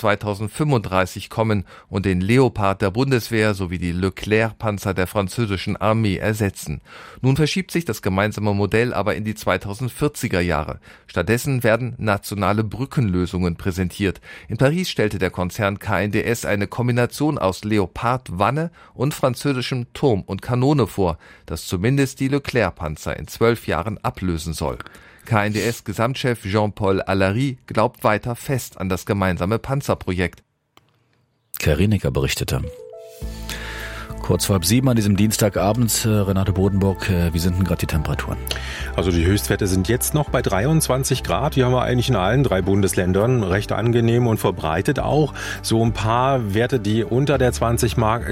2035 kommen und den Leopard der Bundeswehr sowie die Leclerc-Panzer der französischen Armee ersetzen. Nun verschiebt sich das gemeinsame Modell aber in die 2040er Jahre. Stattdessen werden nationale Brückenlösungen präsentiert. In Paris stellte der Konzern KNDS eine Kombination aus Leopard-Wanne und französischem Turm und Kanone vor, das zumindest die Leclerc-Panzer in 12 Jahren ablösen soll. KNDS-Gesamtchef Jean-Paul Allary glaubt weiter fest an das gemeinsame Panzerprojekt. Kai Rinecker berichtete. Kurz vor 6:30 an diesem Dienstagabend, Renate Bodenburg, wie sind denn gerade die Temperaturen? Also die Höchstwerte sind jetzt noch bei 23 Grad. Die haben wir eigentlich in allen 3 Bundesländern recht angenehm und verbreitet auch. So ein paar Werte, die unter der 20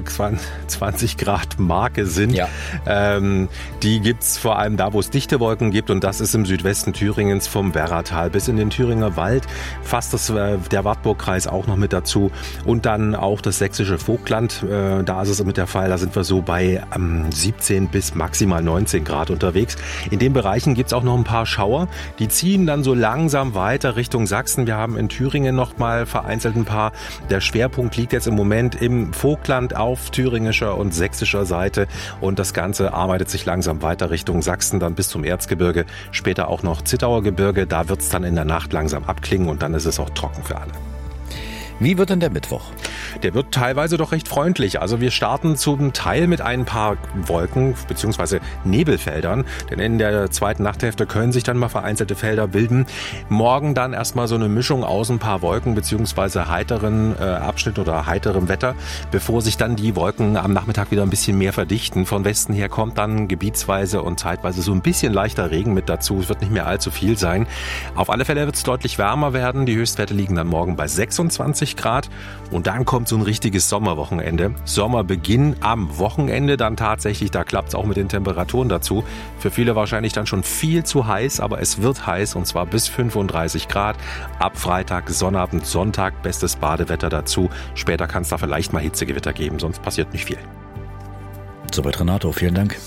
Grad Marke sind. Ja. Die gibt's vor allem da, wo es dichte Wolken gibt. Und das ist im Südwesten Thüringens vom Werratal bis in den Thüringer Wald. Fast der Wartburgkreis auch noch mit dazu. Und dann auch das sächsische Vogtland. Da ist es mit der Fall. Da sind wir so bei 17 bis maximal 19 Grad unterwegs. In den Bereichen gibt es auch noch ein paar Schauer. Die ziehen dann so langsam weiter Richtung Sachsen. Wir haben in Thüringen noch mal vereinzelt ein paar. Der Schwerpunkt liegt jetzt im Moment im Vogtland auf thüringischer und sächsischer Seite. Und das Ganze arbeitet sich langsam weiter Richtung Sachsen, dann bis zum Erzgebirge. Später auch noch Zittauer Gebirge. Da wird es dann in der Nacht langsam abklingen und dann ist es auch trocken für alle. Wie wird denn der Mittwoch? Der wird teilweise doch recht freundlich. Also wir starten zum Teil mit ein paar Wolken bzw. Nebelfeldern, denn in der zweiten Nachthälfte können sich dann mal vereinzelte Felder bilden. Morgen dann erstmal so eine Mischung aus ein paar Wolken bzw. heiteren Abschnitt oder heiterem Wetter, bevor sich dann die Wolken am Nachmittag wieder ein bisschen mehr verdichten. Von Westen her kommt dann gebietsweise und zeitweise so ein bisschen leichter Regen mit dazu. Es wird nicht mehr allzu viel sein. Auf alle Fälle wird es deutlich wärmer werden. Die Höchstwerte liegen dann morgen bei 26 Grad. Und dann kommt so ein richtiges Sommerwochenende. Sommerbeginn am Wochenende dann tatsächlich, da klappt es auch mit den Temperaturen dazu. Für viele wahrscheinlich dann schon viel zu heiß, aber es wird heiß und zwar bis 35 Grad. Ab Freitag, Sonnabend, Sonntag bestes Badewetter dazu. Später kann es da vielleicht mal Hitzegewitter geben, sonst passiert nicht viel. Soweit Renato, vielen Dank.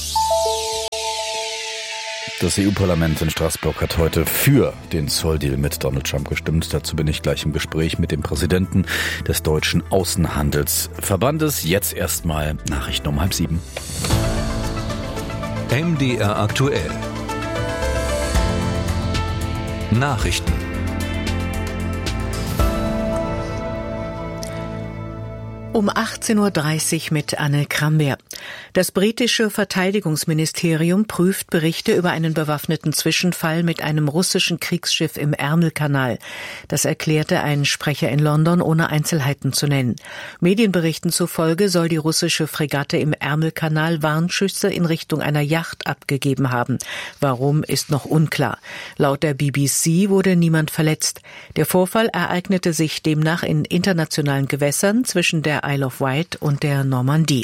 Das EU-Parlament in Straßburg hat heute für den Zolldeal mit Donald Trump gestimmt. Dazu bin ich gleich im Gespräch mit dem Präsidenten des Deutschen Außenhandelsverbandes. Jetzt erstmal Nachrichten um 6:30. MDR aktuell. Nachrichten. Um 18.30 Uhr mit Anne Kramber. Das britische Verteidigungsministerium prüft Berichte über einen bewaffneten Zwischenfall mit einem russischen Kriegsschiff im Ärmelkanal. Das erklärte ein Sprecher in London, ohne Einzelheiten zu nennen. Medienberichten zufolge soll die russische Fregatte im Ärmelkanal Warnschüsse in Richtung einer Yacht abgegeben haben. Warum, ist noch unklar. Laut der BBC wurde niemand verletzt. Der Vorfall ereignete sich demnach in internationalen Gewässern zwischen der Isle of Wight und der Normandie.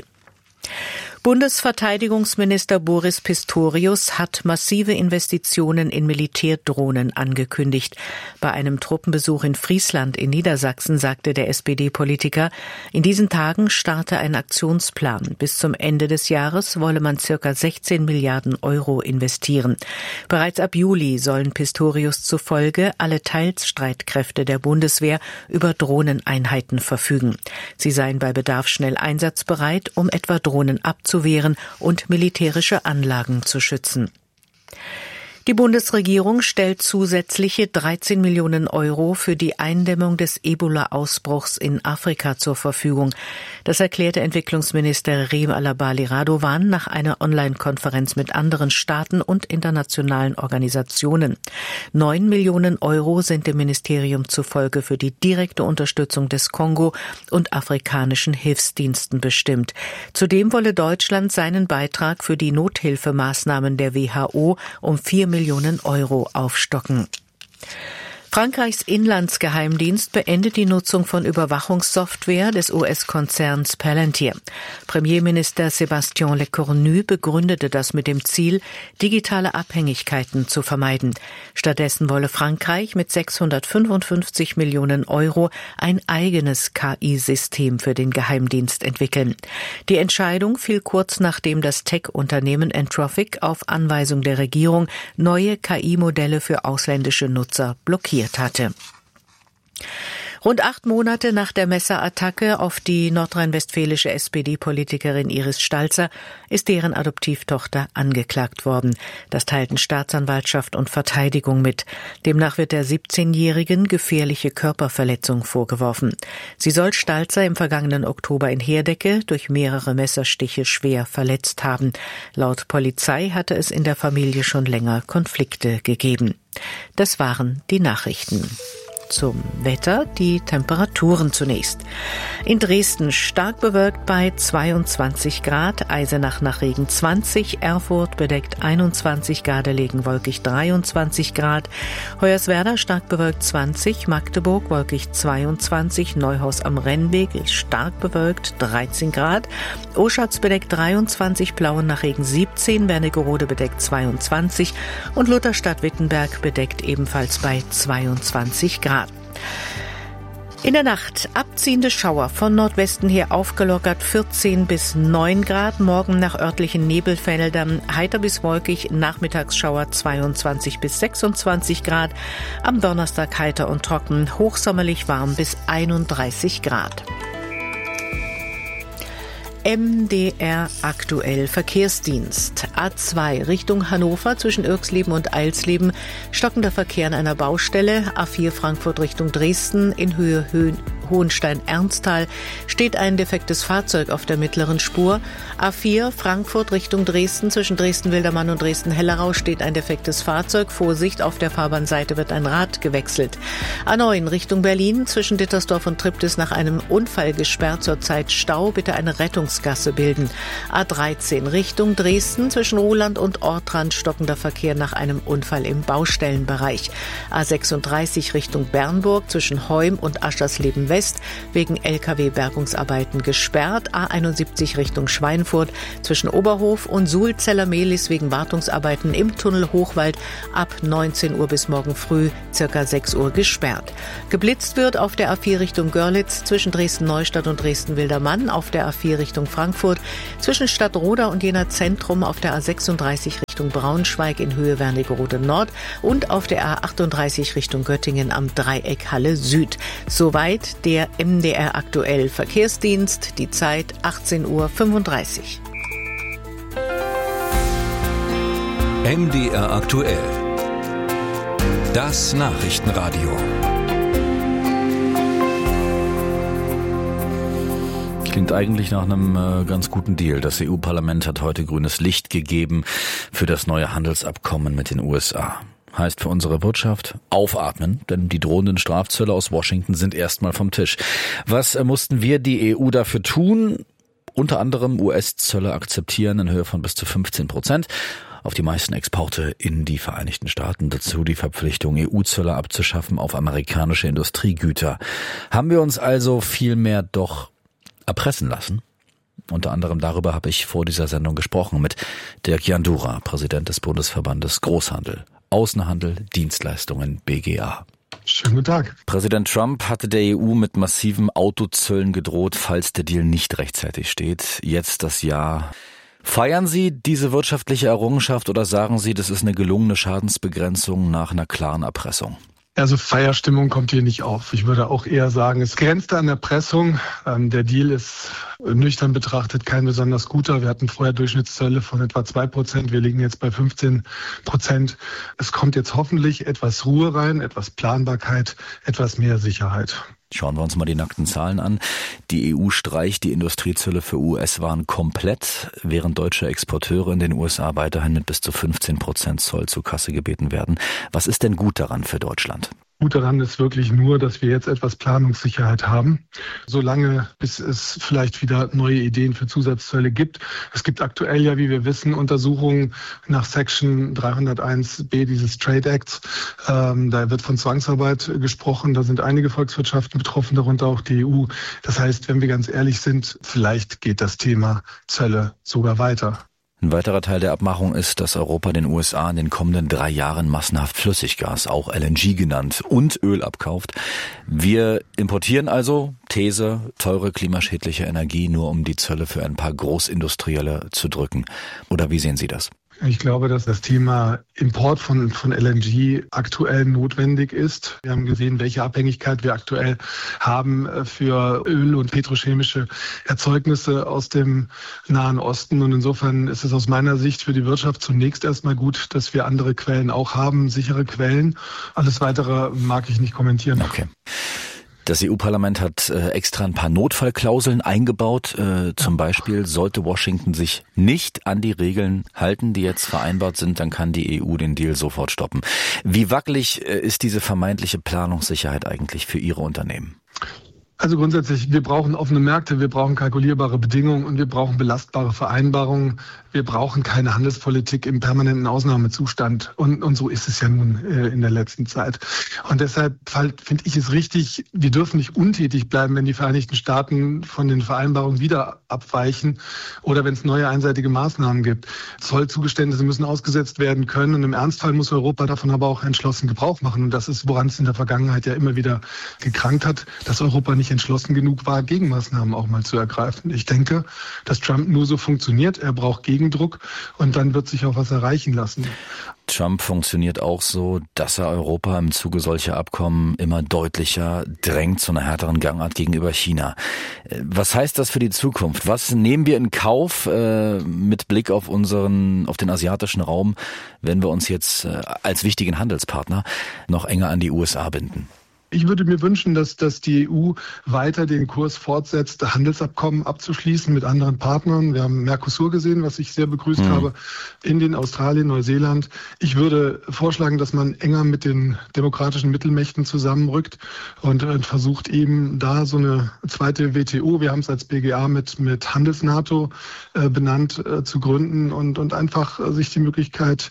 Bundesverteidigungsminister Boris Pistorius hat massive Investitionen in Militärdrohnen angekündigt. Bei einem Truppenbesuch in Friesland in Niedersachsen sagte der SPD-Politiker, in diesen Tagen starte ein Aktionsplan. Bis zum Ende des Jahres wolle man ca. 16 Milliarden Euro investieren. Bereits ab Juli sollen Pistorius zufolge alle Teilstreitkräfte der Bundeswehr über Drohneneinheiten verfügen. Sie seien bei Bedarf schnell einsatzbereit, um etwa Drohnen abzuwehren und militärische Anlagen zu schützen. Die Bundesregierung stellt zusätzliche 13 Millionen Euro für die Eindämmung des Ebola-Ausbruchs in Afrika zur Verfügung. Das erklärte Entwicklungsminister Reem Alabali Radovan nach einer Online-Konferenz mit anderen Staaten und internationalen Organisationen. 9 Millionen Euro sind dem Ministerium zufolge für die direkte Unterstützung des Kongo und afrikanischen Hilfsdiensten bestimmt. Zudem wolle Deutschland seinen Beitrag für die Nothilfemaßnahmen der WHO um 4 Millionen Euro aufstocken. Frankreichs Inlandsgeheimdienst beendet die Nutzung von Überwachungssoftware des US-Konzerns Palantir. Premierminister Sébastien Lecornu begründete das mit dem Ziel, digitale Abhängigkeiten zu vermeiden. Stattdessen wolle Frankreich mit 655 Millionen Euro ein eigenes KI-System für den Geheimdienst entwickeln. Die Entscheidung fiel kurz nachdem das Tech-Unternehmen Anthropic auf Anweisung der Regierung neue KI-Modelle für ausländische Nutzer blockiert hatte. Rund 8 Monate nach der Messerattacke auf die nordrhein-westfälische SPD-Politikerin Iris Stalzer ist deren Adoptivtochter angeklagt worden. Das teilten Staatsanwaltschaft und Verteidigung mit. Demnach wird der 17-Jährigen gefährliche Körperverletzung vorgeworfen. Sie soll Stalzer im vergangenen Oktober in Herdecke durch mehrere Messerstiche schwer verletzt haben. Laut Polizei hatte es in der Familie schon länger Konflikte gegeben. Das waren die Nachrichten. Zum Wetter, die Temperaturen zunächst. In Dresden stark bewölkt bei 22 Grad, Eisenach nach Regen 20, Erfurt bedeckt 21, Gardelegen wolkig 23 Grad, Hoyerswerda stark bewölkt 20, Magdeburg wolkig 22, Neuhaus am Rennweg stark bewölkt 13 Grad, Oschatz bedeckt 23, Plauen nach Regen 17, Wernigerode bedeckt 22 und Lutherstadt-Wittenberg bedeckt ebenfalls bei 22 Grad. In der Nacht abziehende Schauer von Nordwesten her aufgelockert 14 bis 9 Grad. Morgen nach örtlichen Nebelfeldern heiter bis wolkig, Nachmittagsschauer 22 bis 26 Grad. Am Donnerstag heiter und trocken, hochsommerlich warm bis 31 Grad. MDR aktuell Verkehrsdienst. A2 Richtung Hannover zwischen Irxleben und Eilsleben. Stockender Verkehr an einer Baustelle. A4 Frankfurt Richtung Dresden in Höhe Hohenstein-Ernsthal steht ein defektes Fahrzeug auf der mittleren Spur. A4 Frankfurt Richtung Dresden zwischen Dresden-Wildermann und Dresden-Hellerau steht ein defektes Fahrzeug. Vorsicht, auf der Fahrbahnseite wird ein Rad gewechselt. A9 Richtung Berlin zwischen Dittersdorf und Triptis nach einem Unfall gesperrt, zurzeit Stau. Bitte eine Rettungsgasse bilden. A13 Richtung Dresden zwischen Roland und Ortrand stockender Verkehr nach einem Unfall im Baustellenbereich. A36 Richtung Bernburg zwischen Heum und Aschersleben West wegen LKW-Bergungsarbeiten gesperrt. A71 Richtung Schweinfurt zwischen Oberhof und Suhl-Zeller-Mehlis wegen Wartungsarbeiten im Tunnel Hochwald ab 19 Uhr bis morgen früh circa 6 Uhr gesperrt. Geblitzt wird auf der A4 Richtung Görlitz zwischen Dresden-Neustadt und Dresden-Wildermann, auf der A4 Richtung Frankfurt zwischen Stadtroda und Jena Zentrum, auf der A36 Richtung Braunschweig in Höhe Wernigerode Nord und auf der A38 Richtung Göttingen am Dreieck Halle Süd. Soweit der MDR aktuell Verkehrsdienst, die Zeit 18:35 Uhr. MDR aktuell. Das Nachrichtenradio. Klingt eigentlich nach einem ganz guten Deal. Das EU-Parlament hat heute grünes Licht gegeben für das neue Handelsabkommen mit den USA. Heißt für unsere Wirtschaft aufatmen, denn die drohenden Strafzölle aus Washington sind erstmal vom Tisch. Was mussten wir, die EU, dafür tun? Unter anderem US-Zölle akzeptieren in Höhe von bis zu 15% auf die meisten Exporte in die Vereinigten Staaten. Dazu die Verpflichtung, EU-Zölle abzuschaffen auf amerikanische Industriegüter. Haben wir uns also vielmehr doch erpressen lassen? Unter anderem darüber habe ich vor dieser Sendung gesprochen mit Dirk Jandura, Präsident des Bundesverbandes Großhandel, Außenhandel, Dienstleistungen BGA. Schönen guten Tag. Präsident Trump hatte der EU mit massiven Autozöllen gedroht, falls der Deal nicht rechtzeitig steht. Jetzt das Jahr. Feiern Sie diese wirtschaftliche Errungenschaft oder sagen Sie, das ist eine gelungene Schadensbegrenzung nach einer klaren Erpressung? Also Feierstimmung kommt hier nicht auf. Ich würde auch eher sagen, es grenzt an Erpressung. Der Deal ist nüchtern betrachtet kein besonders guter. Wir hatten vorher Durchschnittszölle von etwa 2%. Wir liegen jetzt bei 15%. Es kommt jetzt hoffentlich etwas Ruhe rein, etwas Planbarkeit, etwas mehr Sicherheit. Schauen wir uns mal die nackten Zahlen an. Die EU streicht die Industriezölle für US-Waren komplett, während deutsche Exporteure in den USA weiterhin mit bis zu 15% Zoll zur Kasse gebeten werden. Was ist denn gut daran für Deutschland? Gut daran ist wirklich nur, dass wir jetzt etwas Planungssicherheit haben, solange bis es vielleicht wieder neue Ideen für Zusatzzölle gibt. Es gibt aktuell ja, wie wir wissen, Untersuchungen nach Section 301b dieses Trade Acts. Da wird von Zwangsarbeit gesprochen. Da sind einige Volkswirtschaften betroffen, darunter auch die EU. Das heißt, wenn wir ganz ehrlich sind, vielleicht geht das Thema Zölle sogar weiter. Ein weiterer Teil der Abmachung ist, dass Europa den USA in den kommenden 3 Jahren massenhaft Flüssiggas, auch LNG genannt, und Öl abkauft. Wir importieren also, These, teure klimaschädliche Energie, nur um die Zölle für ein paar Großindustrielle zu drücken. Oder wie sehen Sie das? Ich glaube, dass das Thema Import von LNG aktuell notwendig ist. Wir haben gesehen, welche Abhängigkeit wir aktuell haben für Öl- und petrochemische Erzeugnisse aus dem Nahen Osten. Und insofern ist es aus meiner Sicht für die Wirtschaft zunächst erstmal gut, dass wir andere Quellen auch haben, sichere Quellen. Alles Weitere mag ich nicht kommentieren. Okay. Das EU-Parlament hat extra ein paar Notfallklauseln eingebaut. Zum Beispiel, sollte Washington sich nicht an die Regeln halten, die jetzt vereinbart sind, dann kann die EU den Deal sofort stoppen. Wie wackelig ist diese vermeintliche Planungssicherheit eigentlich für Ihre Unternehmen? Also grundsätzlich, wir brauchen offene Märkte, wir brauchen kalkulierbare Bedingungen und wir brauchen belastbare Vereinbarungen. Wir brauchen keine Handelspolitik im permanenten Ausnahmezustand. Und so ist es ja nun in der letzten Zeit. Und deshalb finde ich es richtig, wir dürfen nicht untätig bleiben, wenn die Vereinigten Staaten von den Vereinbarungen wieder abweichen oder wenn es neue einseitige Maßnahmen gibt. Zollzugeständnisse müssen ausgesetzt werden können und im Ernstfall muss Europa davon aber auch entschlossen Gebrauch machen. Und das ist, woran es in der Vergangenheit ja immer wieder gekrankt hat, dass Europa nicht entschlossen genug war, Gegenmaßnahmen auch mal zu ergreifen. Ich denke, dass Trump nur so funktioniert. Er braucht Gegendruck und dann wird sich auch was erreichen lassen. Trump funktioniert auch so, dass er Europa im Zuge solcher Abkommen immer deutlicher drängt zu einer härteren Gangart gegenüber China. Was heißt das für die Zukunft? Was nehmen wir in Kauf mit Blick auf den asiatischen Raum, wenn wir uns jetzt als wichtigen Handelspartner noch enger an die USA binden? Ich würde mir wünschen, dass die EU weiter den Kurs fortsetzt, Handelsabkommen abzuschließen mit anderen Partnern. Wir haben Mercosur gesehen, was ich sehr begrüßt habe, Indien, Australien, Neuseeland. Ich würde vorschlagen, dass man enger mit den demokratischen Mittelmächten zusammenrückt und versucht eben da so eine zweite WTO, wir haben es als BGA mit Handels-NATO benannt, zu gründen und einfach sich die Möglichkeit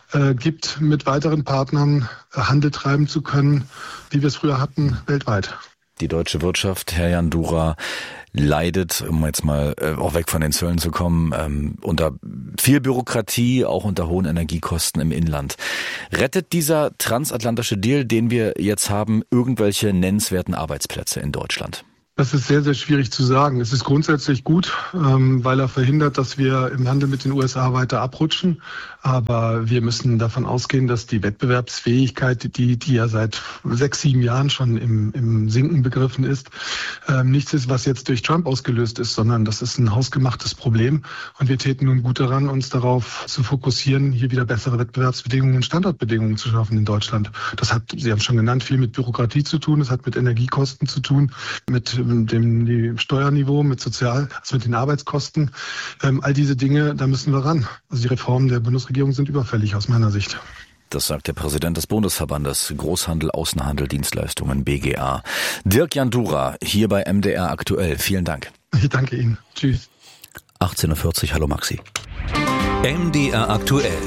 gibt, mit weiteren Partnern Handel treiben zu können, wie wir es früher hatten, weltweit. Die deutsche Wirtschaft, Herr Jandura, leidet, um jetzt mal auch weg von den Zöllen zu kommen, unter viel Bürokratie, auch unter hohen Energiekosten im Inland. Rettet dieser transatlantische Deal, den wir jetzt haben, irgendwelche nennenswerten Arbeitsplätze in Deutschland? Das ist sehr, sehr schwierig zu sagen. Es ist grundsätzlich gut, weil er verhindert, dass wir im Handel mit den USA weiter abrutschen. Aber wir müssen davon ausgehen, dass die Wettbewerbsfähigkeit, die ja seit 6, 7 Jahren schon im Sinken begriffen ist, nichts ist, was jetzt durch Trump ausgelöst ist, sondern das ist ein hausgemachtes Problem. Und wir täten nun gut daran, uns darauf zu fokussieren, hier wieder bessere Wettbewerbsbedingungen und Standortbedingungen zu schaffen in Deutschland. Das hat, Sie haben es schon genannt, viel mit Bürokratie zu tun. Das hat mit Energiekosten zu tun, mit dem Steuerniveau, mit den Arbeitskosten. All diese Dinge, da müssen wir ran. Also die Reformen der Bundesregierung sind überfällig aus meiner Sicht. Das sagt der Präsident des Bundesverbandes Großhandel, Außenhandel, Dienstleistungen, BGA. Dirk Jandura, hier bei MDR aktuell. Vielen Dank. Ich danke Ihnen. Tschüss. 18.40 Uhr, hallo Maxi. MDR aktuell.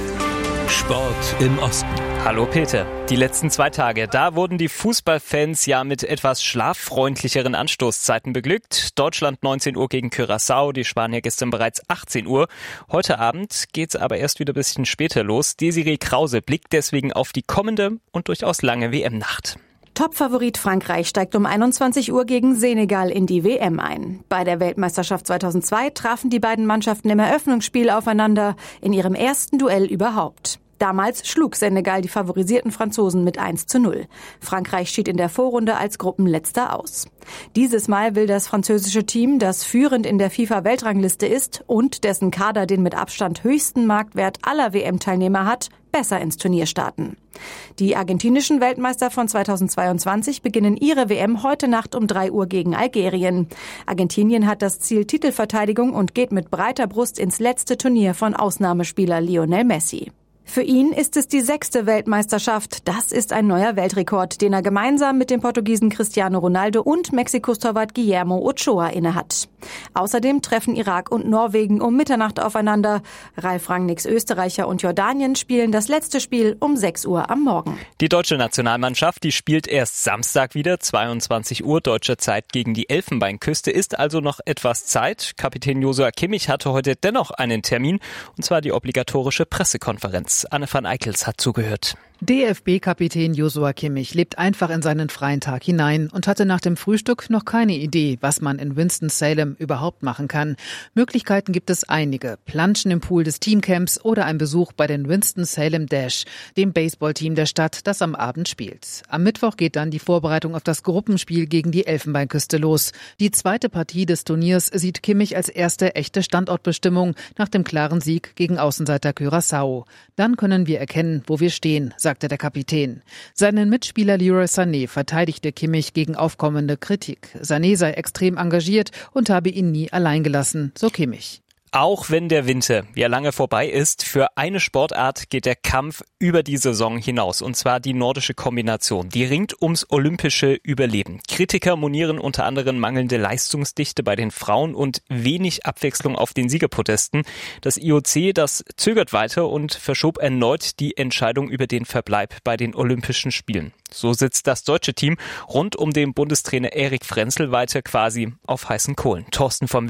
Sport im Osten. Hallo Peter. Die letzten 2 Tage, da wurden die Fußballfans ja mit etwas schlaffreundlicheren Anstoßzeiten beglückt. Deutschland 19 Uhr gegen Curaçao, die Spanier gestern bereits 18 Uhr. Heute Abend geht's aber erst wieder ein bisschen später los. Desiree Krause blickt deswegen auf die kommende und durchaus lange WM-Nacht. Topfavorit Frankreich steigt um 21 Uhr gegen Senegal in die WM ein. Bei der Weltmeisterschaft 2002 trafen die beiden Mannschaften im Eröffnungsspiel aufeinander, in ihrem ersten Duell überhaupt. Damals schlug Senegal die favorisierten Franzosen mit 1:0. Frankreich schied in der Vorrunde als Gruppenletzter aus. Dieses Mal will das französische Team, das führend in der FIFA-Weltrangliste ist und dessen Kader den mit Abstand höchsten Marktwert aller WM-Teilnehmer hat, besser ins Turnier starten. Die argentinischen Weltmeister von 2022 beginnen ihre WM heute Nacht um 3 Uhr gegen Algerien. Argentinien hat das Ziel Titelverteidigung und geht mit breiter Brust ins letzte Turnier von Ausnahmespieler Lionel Messi. Für ihn ist es die 6. Weltmeisterschaft. Das ist ein neuer Weltrekord, den er gemeinsam mit dem Portugiesen Cristiano Ronaldo und Mexikos Torwart Guillermo Ochoa innehat. Außerdem treffen Irak und Norwegen um Mitternacht aufeinander. Ralf Rangnicks Österreicher und Jordanien spielen das letzte Spiel um 6 Uhr am Morgen. Die deutsche Nationalmannschaft, die spielt erst Samstag wieder, 22 Uhr deutscher Zeit gegen die Elfenbeinküste, ist also noch etwas Zeit. Kapitän Joshua Kimmich hatte heute dennoch einen Termin, und zwar die obligatorische Pressekonferenz. Anne van Eickels hat zugehört. DFB-Kapitän Joshua Kimmich lebt einfach in seinen freien Tag hinein und hatte nach dem Frühstück noch keine Idee, was man in Winston-Salem überhaupt machen kann. Möglichkeiten gibt es einige. Planschen im Pool des Teamcamps oder ein Besuch bei den Winston-Salem Dash, dem Baseballteam der Stadt, das am Abend spielt. Am Mittwoch geht dann die Vorbereitung auf das Gruppenspiel gegen die Elfenbeinküste los. Die zweite Partie des Turniers sieht Kimmich als erste echte Standortbestimmung nach dem klaren Sieg gegen Außenseiter Curaçao. Dann können wir erkennen, wo wir stehen, sagte der Kapitän. Seinen Mitspieler Leroy Sané verteidigte Kimmich gegen aufkommende Kritik. Sané sei extrem engagiert und habe ihn nie allein gelassen, so Kimmich. Auch wenn der Winter ja lange vorbei ist, für eine Sportart geht der Kampf über die Saison hinaus, und zwar die nordische Kombination. Die ringt ums olympische Überleben. Kritiker monieren unter anderem mangelnde Leistungsdichte bei den Frauen und wenig Abwechslung auf den Siegerpodesten. Das IOC, das zögert weiter und verschob erneut die Entscheidung über den Verbleib bei den Olympischen Spielen. So sitzt das deutsche Team rund um den Bundestrainer Erik Frenzel weiter quasi auf heißen Kohlen. Thorsten vom Wege.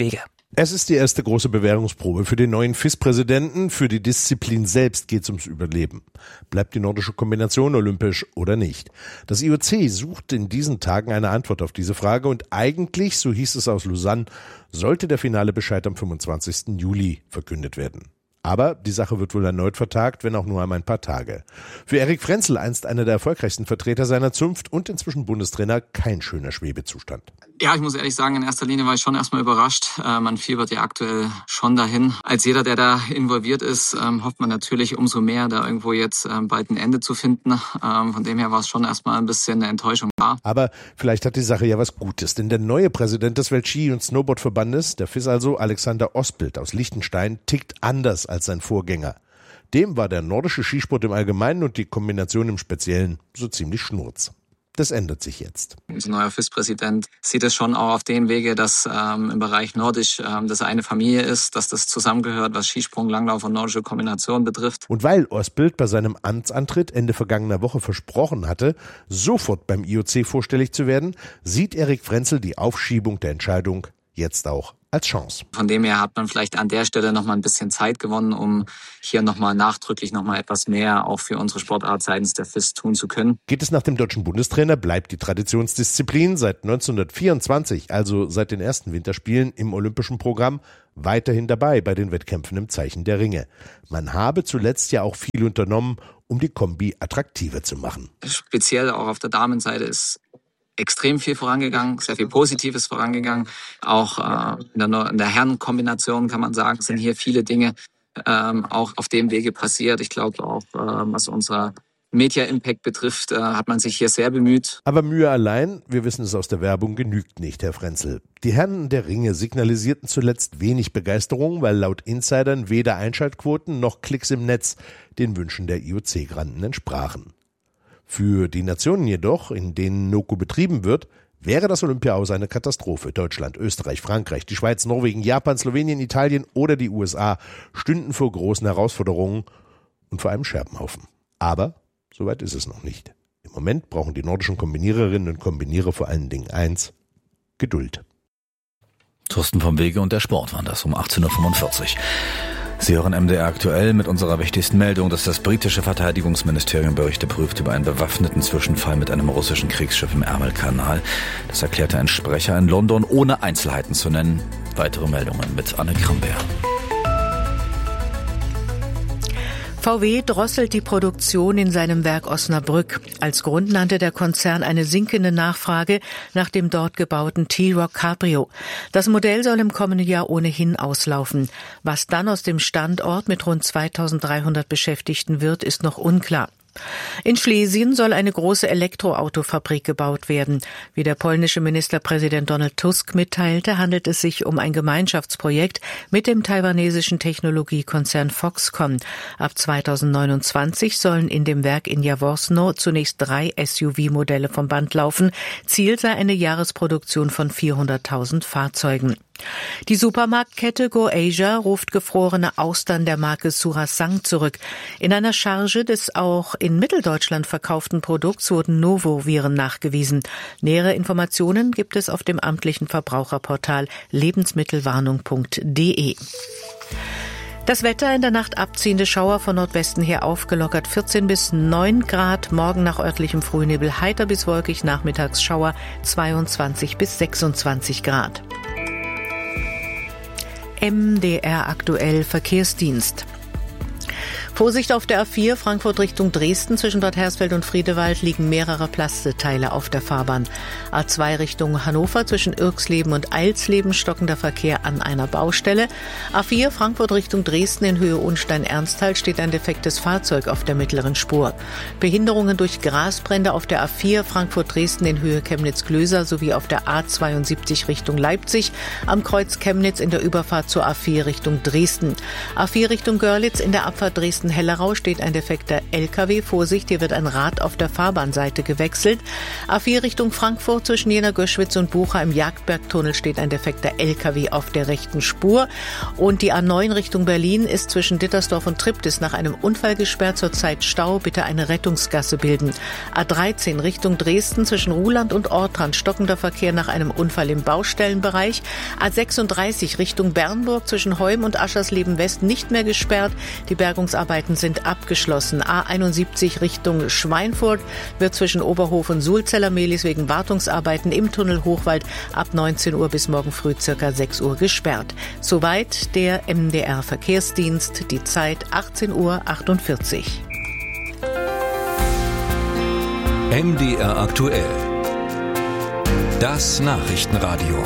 Es ist die erste große Bewährungsprobe für den neuen FIS-Präsidenten. Für die Disziplin selbst geht es ums Überleben. Bleibt die nordische Kombination olympisch oder nicht? Das IOC sucht in diesen Tagen eine Antwort auf diese Frage und eigentlich, so hieß es aus Lausanne, sollte der finale Bescheid am 25. Juli verkündet werden. Aber die Sache wird wohl erneut vertagt, wenn auch nur um ein paar Tage. Für Erik Frenzel, einst einer der erfolgreichsten Vertreter seiner Zunft und inzwischen Bundestrainer, kein schöner Schwebezustand. Ja, ich muss ehrlich sagen, in erster Linie war ich schon erstmal überrascht. Man fiebert ja aktuell schon dahin. Als jeder, der da involviert ist, hofft man natürlich umso mehr, da irgendwo jetzt bald ein Ende zu finden. Von dem her war es schon erstmal ein bisschen eine Enttäuschung da. Aber vielleicht hat die Sache ja was Gutes, denn der neue Präsident des Weltski- und Snowboardverbandes, der FIS also, Alexander Osbild aus Liechtenstein, tickt anders als sein Vorgänger. Dem war der nordische Skisport im Allgemeinen und die Kombination im Speziellen so ziemlich schnurz. Das ändert sich jetzt. Unser neuer FIS-Präsident sieht es schon auch auf den Wege, dass im Bereich Nordisch das eine Familie ist, dass das zusammengehört, was Skisprung, Langlauf und nordische Kombination betrifft. Und weil Osbild bei seinem Amtsantritt Ende vergangener Woche versprochen hatte, sofort beim IOC vorstellig zu werden, sieht Erik Frenzel die Aufschiebung der Entscheidung jetzt auch als Chance. Von dem her hat man vielleicht an der Stelle noch mal ein bisschen Zeit gewonnen, um hier noch mal nachdrücklich noch mal etwas mehr auch für unsere Sportart seitens der FIS tun zu können. Geht es nach dem deutschen Bundestrainer, bleibt die Traditionsdisziplin seit 1924, also seit den ersten Winterspielen im olympischen Programm, weiterhin dabei bei den Wettkämpfen im Zeichen der Ringe. Man habe zuletzt ja auch viel unternommen, um die Kombi attraktiver zu machen. Speziell auch auf der Damenseite ist extrem viel vorangegangen, sehr viel Positives vorangegangen. Auch in der Herrenkombination kann man sagen, sind hier viele Dinge auch auf dem Wege passiert. Ich glaube auch, was unser Media-Impact betrifft, hat man sich hier sehr bemüht. Aber Mühe allein, wir wissen es aus der Werbung, genügt nicht, Herr Frenzel. Die Herren der Ringe signalisierten zuletzt wenig Begeisterung, weil laut Insidern weder Einschaltquoten noch Klicks im Netz den Wünschen der IOC-Granden entsprachen. Für die Nationen jedoch, in denen NOKO betrieben wird, wäre das Olympia aus eine Katastrophe. Deutschland, Österreich, Frankreich, die Schweiz, Norwegen, Japan, Slowenien, Italien oder die USA stünden vor großen Herausforderungen und vor einem Scherbenhaufen. Aber soweit ist es noch nicht. Im Moment brauchen die nordischen Kombiniererinnen und Kombinierer vor allen Dingen eins: Geduld. Thorsten vom Wege und der Sport waren das um 18.45 Uhr. Sie hören MDR aktuell mit unserer wichtigsten Meldung, dass das britische Verteidigungsministerium Berichte prüft über einen bewaffneten Zwischenfall mit einem russischen Kriegsschiff im Ärmelkanal. Das erklärte ein Sprecher in London, ohne Einzelheiten zu nennen. Weitere Meldungen mit Anne Kramberg. VW drosselt die Produktion in seinem Werk Osnabrück. Als Grund nannte der Konzern eine sinkende Nachfrage nach dem dort gebauten T-Roc Cabrio. Das Modell soll im kommenden Jahr ohnehin auslaufen. Was dann aus dem Standort mit rund 2300 Beschäftigten wird, ist noch unklar. In Schlesien soll eine große Elektroautofabrik gebaut werden. Wie der polnische Ministerpräsident Donald Tusk mitteilte, handelt es sich um ein Gemeinschaftsprojekt mit dem taiwanesischen Technologiekonzern Foxconn. Ab 2029 sollen in dem Werk in Jaworzno zunächst 3 SUV-Modelle vom Band laufen. Ziel sei eine Jahresproduktion von 400.000 Fahrzeugen. Die Supermarktkette GoAsia ruft gefrorene Austern der Marke Surasang zurück. In einer Charge des auch in Mitteldeutschland verkauften Produkts wurden Novoviren nachgewiesen. Nähere Informationen gibt es auf dem amtlichen Verbraucherportal lebensmittelwarnung.de. Das Wetter: in der Nacht abziehende Schauer von Nordwesten her aufgelockert, 14 bis 9 Grad. Morgen nach örtlichem Frühnebel heiter bis wolkig, nachmittags Schauer, 22 bis 26 Grad. MDR aktuell Verkehrsdienst. Vorsicht auf der A4 Frankfurt Richtung Dresden. Zwischen Bad Hersfeld und Friedewald liegen mehrere Plasteteile auf der Fahrbahn. A2 Richtung Hannover zwischen Irxleben und Eilsleben stockender Verkehr an einer Baustelle. A4 Frankfurt Richtung Dresden in Höhe Unstein-Ernsthal steht ein defektes Fahrzeug auf der mittleren Spur. Behinderungen durch Grasbrände auf der A4 Frankfurt-Dresden in Höhe Chemnitz-Glöser sowie auf der A72 Richtung Leipzig. Am Kreuz Chemnitz in der Überfahrt zur A4 Richtung Dresden. A4 Richtung Görlitz in der Abfahrt Dresden Dresden-Hellerau steht ein defekter LKW. Vorsicht, hier wird ein Rad auf der Fahrbahnseite gewechselt. A4 Richtung Frankfurt zwischen Jena-Göschwitz und Bucha im Jagdbergtunnel steht ein defekter LKW auf der rechten Spur. Und die A9 Richtung Berlin ist zwischen Dittersdorf und Triptis nach einem Unfall gesperrt. Zurzeit Stau, bitte eine Rettungsgasse bilden. A13 Richtung Dresden zwischen Ruhland und Ortrand stockender Verkehr nach einem Unfall im Baustellenbereich. A36 Richtung Bernburg zwischen Heum und Aschersleben West nicht mehr gesperrt. Die Bergungsarbeiten sind abgeschlossen. A71 Richtung Schweinfurt wird zwischen Oberhof und Sulzeller-Mehlis wegen Wartungsarbeiten im Tunnel Hochwald ab 19 Uhr bis morgen früh ca. 6 Uhr gesperrt. Soweit der MDR Verkehrsdienst. Die Zeit 18:48 Uhr. MDR aktuell. Das Nachrichtenradio.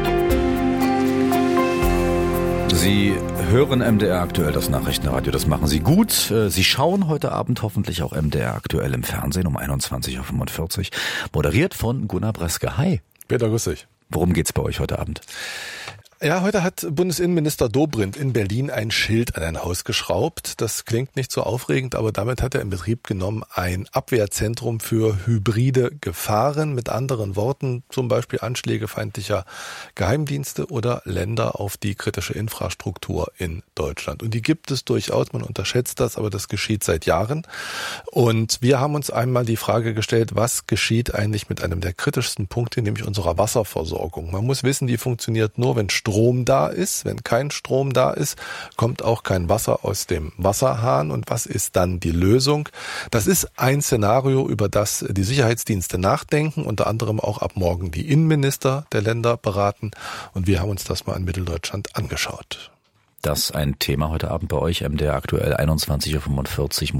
Sie hören MDR aktuell, das Nachrichtenradio, das machen Sie gut. Sie schauen heute Abend hoffentlich auch MDR aktuell im Fernsehen um 21:45 Uhr. Moderiert von Gunnar Breske. Hi. Peter, grüß dich. Worum geht's bei euch heute Abend? Ja, heute hat Bundesinnenminister Dobrindt in Berlin ein Schild an ein Haus geschraubt. Das klingt nicht so aufregend, aber damit hat er in Betrieb genommen ein Abwehrzentrum für hybride Gefahren. Mit anderen Worten, zum Beispiel Anschläge feindlicher Geheimdienste oder Länder auf die kritische Infrastruktur in Deutschland. Und die gibt es durchaus, man unterschätzt das, aber das geschieht seit Jahren. Und wir haben uns einmal die Frage gestellt, was geschieht eigentlich mit einem der kritischsten Punkte, nämlich unserer Wasserversorgung. Man muss wissen, die funktioniert nur, wenn Strom da ist. Wenn kein Strom da ist, kommt auch kein Wasser aus dem Wasserhahn. Und was ist dann die Lösung? Das ist ein Szenario, über das die Sicherheitsdienste nachdenken, unter anderem auch ab morgen die Innenminister der Länder beraten. Und wir haben uns das mal in Mitteldeutschland angeschaut. Das ist ein Thema heute Abend bei euch, MDR aktuell 21:45 Uhr.